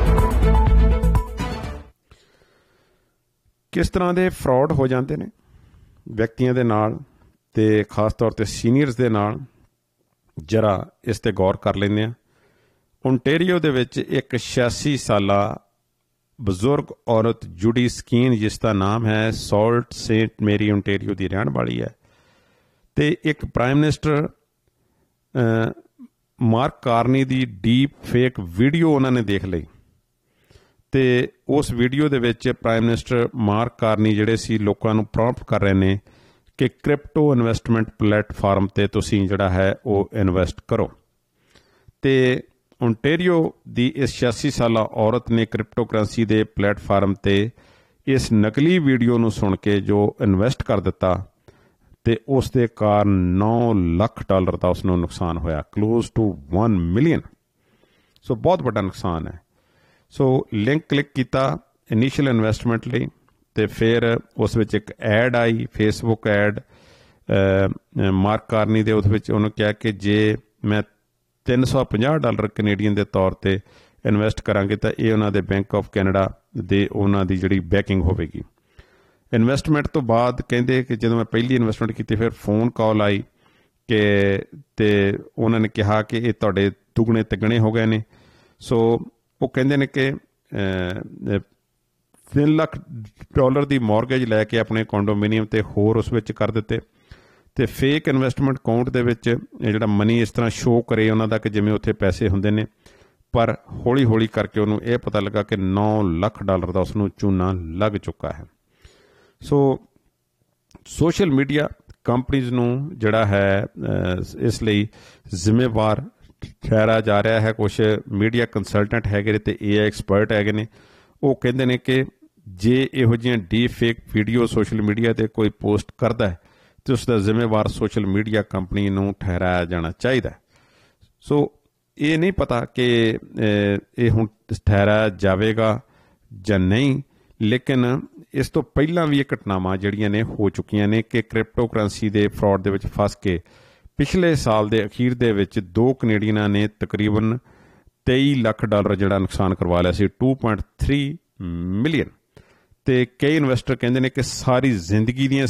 ਕਿਸ ਤਰ੍ਹਾਂ ਦੇ ਫਰਾਡ ਹੋ ਜਾਂਦੇ ਨੇ ਵਿਅਕਤੀਆਂ ਦੇ ਨਾਲ, ਤੇ ਖਾਸ ਤੌਰ 'ਤੇ ਸੀਨੀਅਰਸ ਦੇ ਨਾਲ, ਜਰਾ ਇਸ 'ਤੇ ਗੌਰ ਕਰ ਲੈਂਦੇ ਹਾਂ। ਓਨਟੇਰੀਓ ਦੇ ਵਿੱਚ ਇੱਕ 86 ਸਾਲਾ ਬਜ਼ੁਰਗ ਔਰਤ ਜੂਡੀ ਸਕੀਨ, ਜਿਸ ਦਾ ਨਾਮ ਹੈ ਸਾਲਟ ਸੇਂਟ ਮੇਰੀ, ਓਨਟੇਰੀਓ ਦੀ ਰਹਿਣ ਵਾਲੀ ਹੈ, ਤੇ ਇੱਕ ਪ੍ਰਾਈਮ ਮਿਨਿਸਟਰ ਮਾਰਕ ਕਾਰਨੀ ਦੀ ਡੀਪ ਫੇਕ ਵੀਡੀਓ ਉਹਨਾਂ ਨੇ ਦੇਖ ਲਈ, ਤੇ ਉਸ ਵੀਡੀਓ ਦੇ ਵਿੱਚ ਪ੍ਰਾਈਮ ਮਿਨਿਸਟਰ ਮਾਰਕ ਕਾਰਨੀ ਜਿਹੜੇ ਸੀ ਲੋਕਾਂ ਨੂੰ ਪ੍ਰੌਂਪਟ ਕਰ ਰਹੇ ਨੇ ਕਿ ਕ੍ਰਿਪਟੋ ਇਨਵੈਸਟਮੈਂਟ ਪਲੇਟਫਾਰਮ 'ਤੇ ਤੁਸੀਂ ਜਿਹੜਾ ਹੈ ਉਹ ਇਨਵੈਸਟ ਕਰੋ। ਤੇ ਓਨਟੇਰੀਓ ਦੀ ਇਸ 86 ਸਾਲਾ ਔਰਤ ਨੇ ਕ੍ਰਿਪਟੋ ਕਰੰਸੀ ਦੇ ਪਲੇਟਫਾਰਮ 'ਤੇ ਇਸ ਨਕਲੀ ਵੀਡੀਓ ਨੂੰ ਸੁਣ ਕੇ ਜੋ ਇਨਵੈਸਟ ਕਰ ਦਿੱਤਾ, ਤੇ ਉਸ ਦੇ ਕਾਰਨ $9 ਲੱਖ ਦਾ ਉਸ ਨੂੰ ਨੁਕਸਾਨ ਹੋਇਆ, ਕਲੋਜ਼ ਟੂ 1 ਮਿਲੀਅਨ। ਸੋ ਬਹੁਤ ਵੱਡਾ ਨੁਕਸਾਨ ਹੈ। ਸੋ ਲਿੰਕ ਕਲਿੱਕ ਕੀਤਾ ਇਨੀਸ਼ੀਅਲ ਇਨਵੈਸਟਮੈਂਟ ਲਈ, ਤੇ ਫਿਰ ਉਸ ਵਿੱਚ ਇੱਕ ਐਡ ਆਈ, ਫੇਸਬੁੱਕ ਐਡ ਮਾਰਕ ਕਾਰਨੀ ਦੇ, ਉਹਦੇ ਵਿੱਚ ਉਹਨੂੰ ਕਿਹਾ ਕਿ ਜੇ ਮੈਂ $350 ਕੈਨੇਡੀਅਨ ਦੇ ਤੌਰ 'ਤੇ ਇਨਵੈਸਟ ਕਰਾਂਗੇ ਤਾਂ ਇਹ ਉਹਨਾਂ ਦੇ ਬੈਂਕ ਆਫ ਕੈਨੇਡਾ ਦੇ ਉਹਨਾਂ ਦੀ ਜਿਹੜੀ ਬੈਕਿੰਗ ਹੋਵੇਗੀ। ਇਨਵੈਸਟਮੈਂਟ ਤੋਂ ਬਾਅਦ ਕਹਿੰਦੇ ਕਿ ਜਦੋਂ ਮੈਂ ਪਹਿਲੀ ਇਨਵੈਸਟਮੈਂਟ ਕੀਤੀ ਫਿਰ ਫੋਨ ਕਾਲ ਆਈ ਤੇ ਉਹਨਾਂ ਨੇ ਕਿਹਾ ਕਿ ਇਹ ਤੁਹਾਡੇ ਦੁੱਗਣੇ ਤਿੱਗਣੇ ਹੋ ਗਏ ਨੇ। ਸੋ ਉਹ ਕਹਿੰਦੇ ਨੇ ਕਿ $3 ਲੱਖ ਦੀ ਮੌਰਗੇਜ ਲੈ ਕੇ ਆਪਣੇ ਕੰਡੋਮੀਨੀਅਮ ਤੇ ਹੋਰ ਉਸ ਵਿੱਚ ਕਰ ਦਿੱਤੇ, ਤੇ ਫੇਕ ਇਨਵੈਸਟਮੈਂਟ ਅਕਾਊਂਟ ਦੇ ਵਿੱਚ ਇਹ ਜਿਹੜਾ ਮਨੀ ਇਸ ਤਰ੍ਹਾਂ ਸ਼ੋਅ ਕਰੇ ਉਹਨਾਂ ਦਾ ਕਿ ਜਿਵੇਂ ਉੱਥੇ ਪੈਸੇ ਹੁੰਦੇ ਨੇ, ਪਰ ਹੌਲੀ ਹੌਲੀ ਕਰਕੇ ਉਹਨੂੰ ਇਹ ਪਤਾ ਲੱਗਾ ਕਿ $9 ਲੱਖ ਦਾ ਉਸ ਨੂੰ ਚੂਨਾ ਲੱਗ ਚੁੱਕਾ ਹੈ। ਸੋ ਸੋਸ਼ਲ ਮੀਡੀਆ ਕੰਪਨੀਜ਼ ਨੂੰ ਜਿਹੜਾ ਹੈ ਇਸ ਲਈ ਜ਼ਿੰਮੇਵਾਰ ਠਹਿਰਾਇਆ ਜਾ ਰਿਹਾ ਹੈ। ਕੁਛ ਮੀਡੀਆ ਕੰਸਲਟੈਂਟ ਹੈਗੇ ਨੇ ਤੇ AI ਐਕਸਪਰਟ ਹੈਗੇ ਨੇ, ਉਹ ਕਹਿੰਦੇ ਨੇ ਕਿ ਜੇ ਇਹੋ ਜਿਹੀਆਂ deep fake video social media 'ਤੇ ਕੋਈ ਪੋਸਟ ਕਰਦਾ ਹੈ ਤਾਂ ਉਸ ਦਾ ਜ਼ਿੰਮੇਵਾਰ ਸੋਸ਼ਲ ਮੀਡੀਆ ਕੰਪਨੀ ਨੂੰ ਠਹਿਰਾਇਆ ਜਾਣਾ ਚਾਹੀਦਾ। ਸੋ ਇਹ ਨਹੀਂ ਪਤਾ ਕਿ ਇਹ ਹੁਣ ਠਹਿਰਾਇਆ ਜਾਵੇਗਾ ਜਾਂ ਨਹੀਂ, ਲੇਕਿਨ ਇਸ ਤੋਂ ਪਹਿਲਾਂ ਵੀ ਇਹ ਘਟਨਾਵਾਂ ਜਿਹੜੀਆਂ ਨੇ ਹੋ ਚੁੱਕੀਆਂ ਨੇ ਕਿ ਕ੍ਰਿਪਟੋ ਕਰੰਸੀ ਦੇ ਫਰਾਡ ਦੇ ਵਿੱਚ ਫਸ ਕੇ ਪਿਛਲੇ ਸਾਲ ਦੇ ਅਖੀਰ ਦੇ ਵਿੱਚ 2 ਕੈਨੇਡੀਅਨਾਂ ਨੇ ਤਕਰੀਬਨ $23 ਲੱਖ ਜਿਹੜਾ ਨੁਕਸਾਨ ਕਰਵਾ ਲਿਆ ਸੀ, 2.3 ਮਿਲੀਅਨ। ਤੇ ਕਈ ਇਨਵੈਸਟਰ ਕਹਿੰਦੇ ਨੇ ਕਿ ਸਾਰੀ ਜ਼ਿੰਦਗੀ ਦੀਆਂ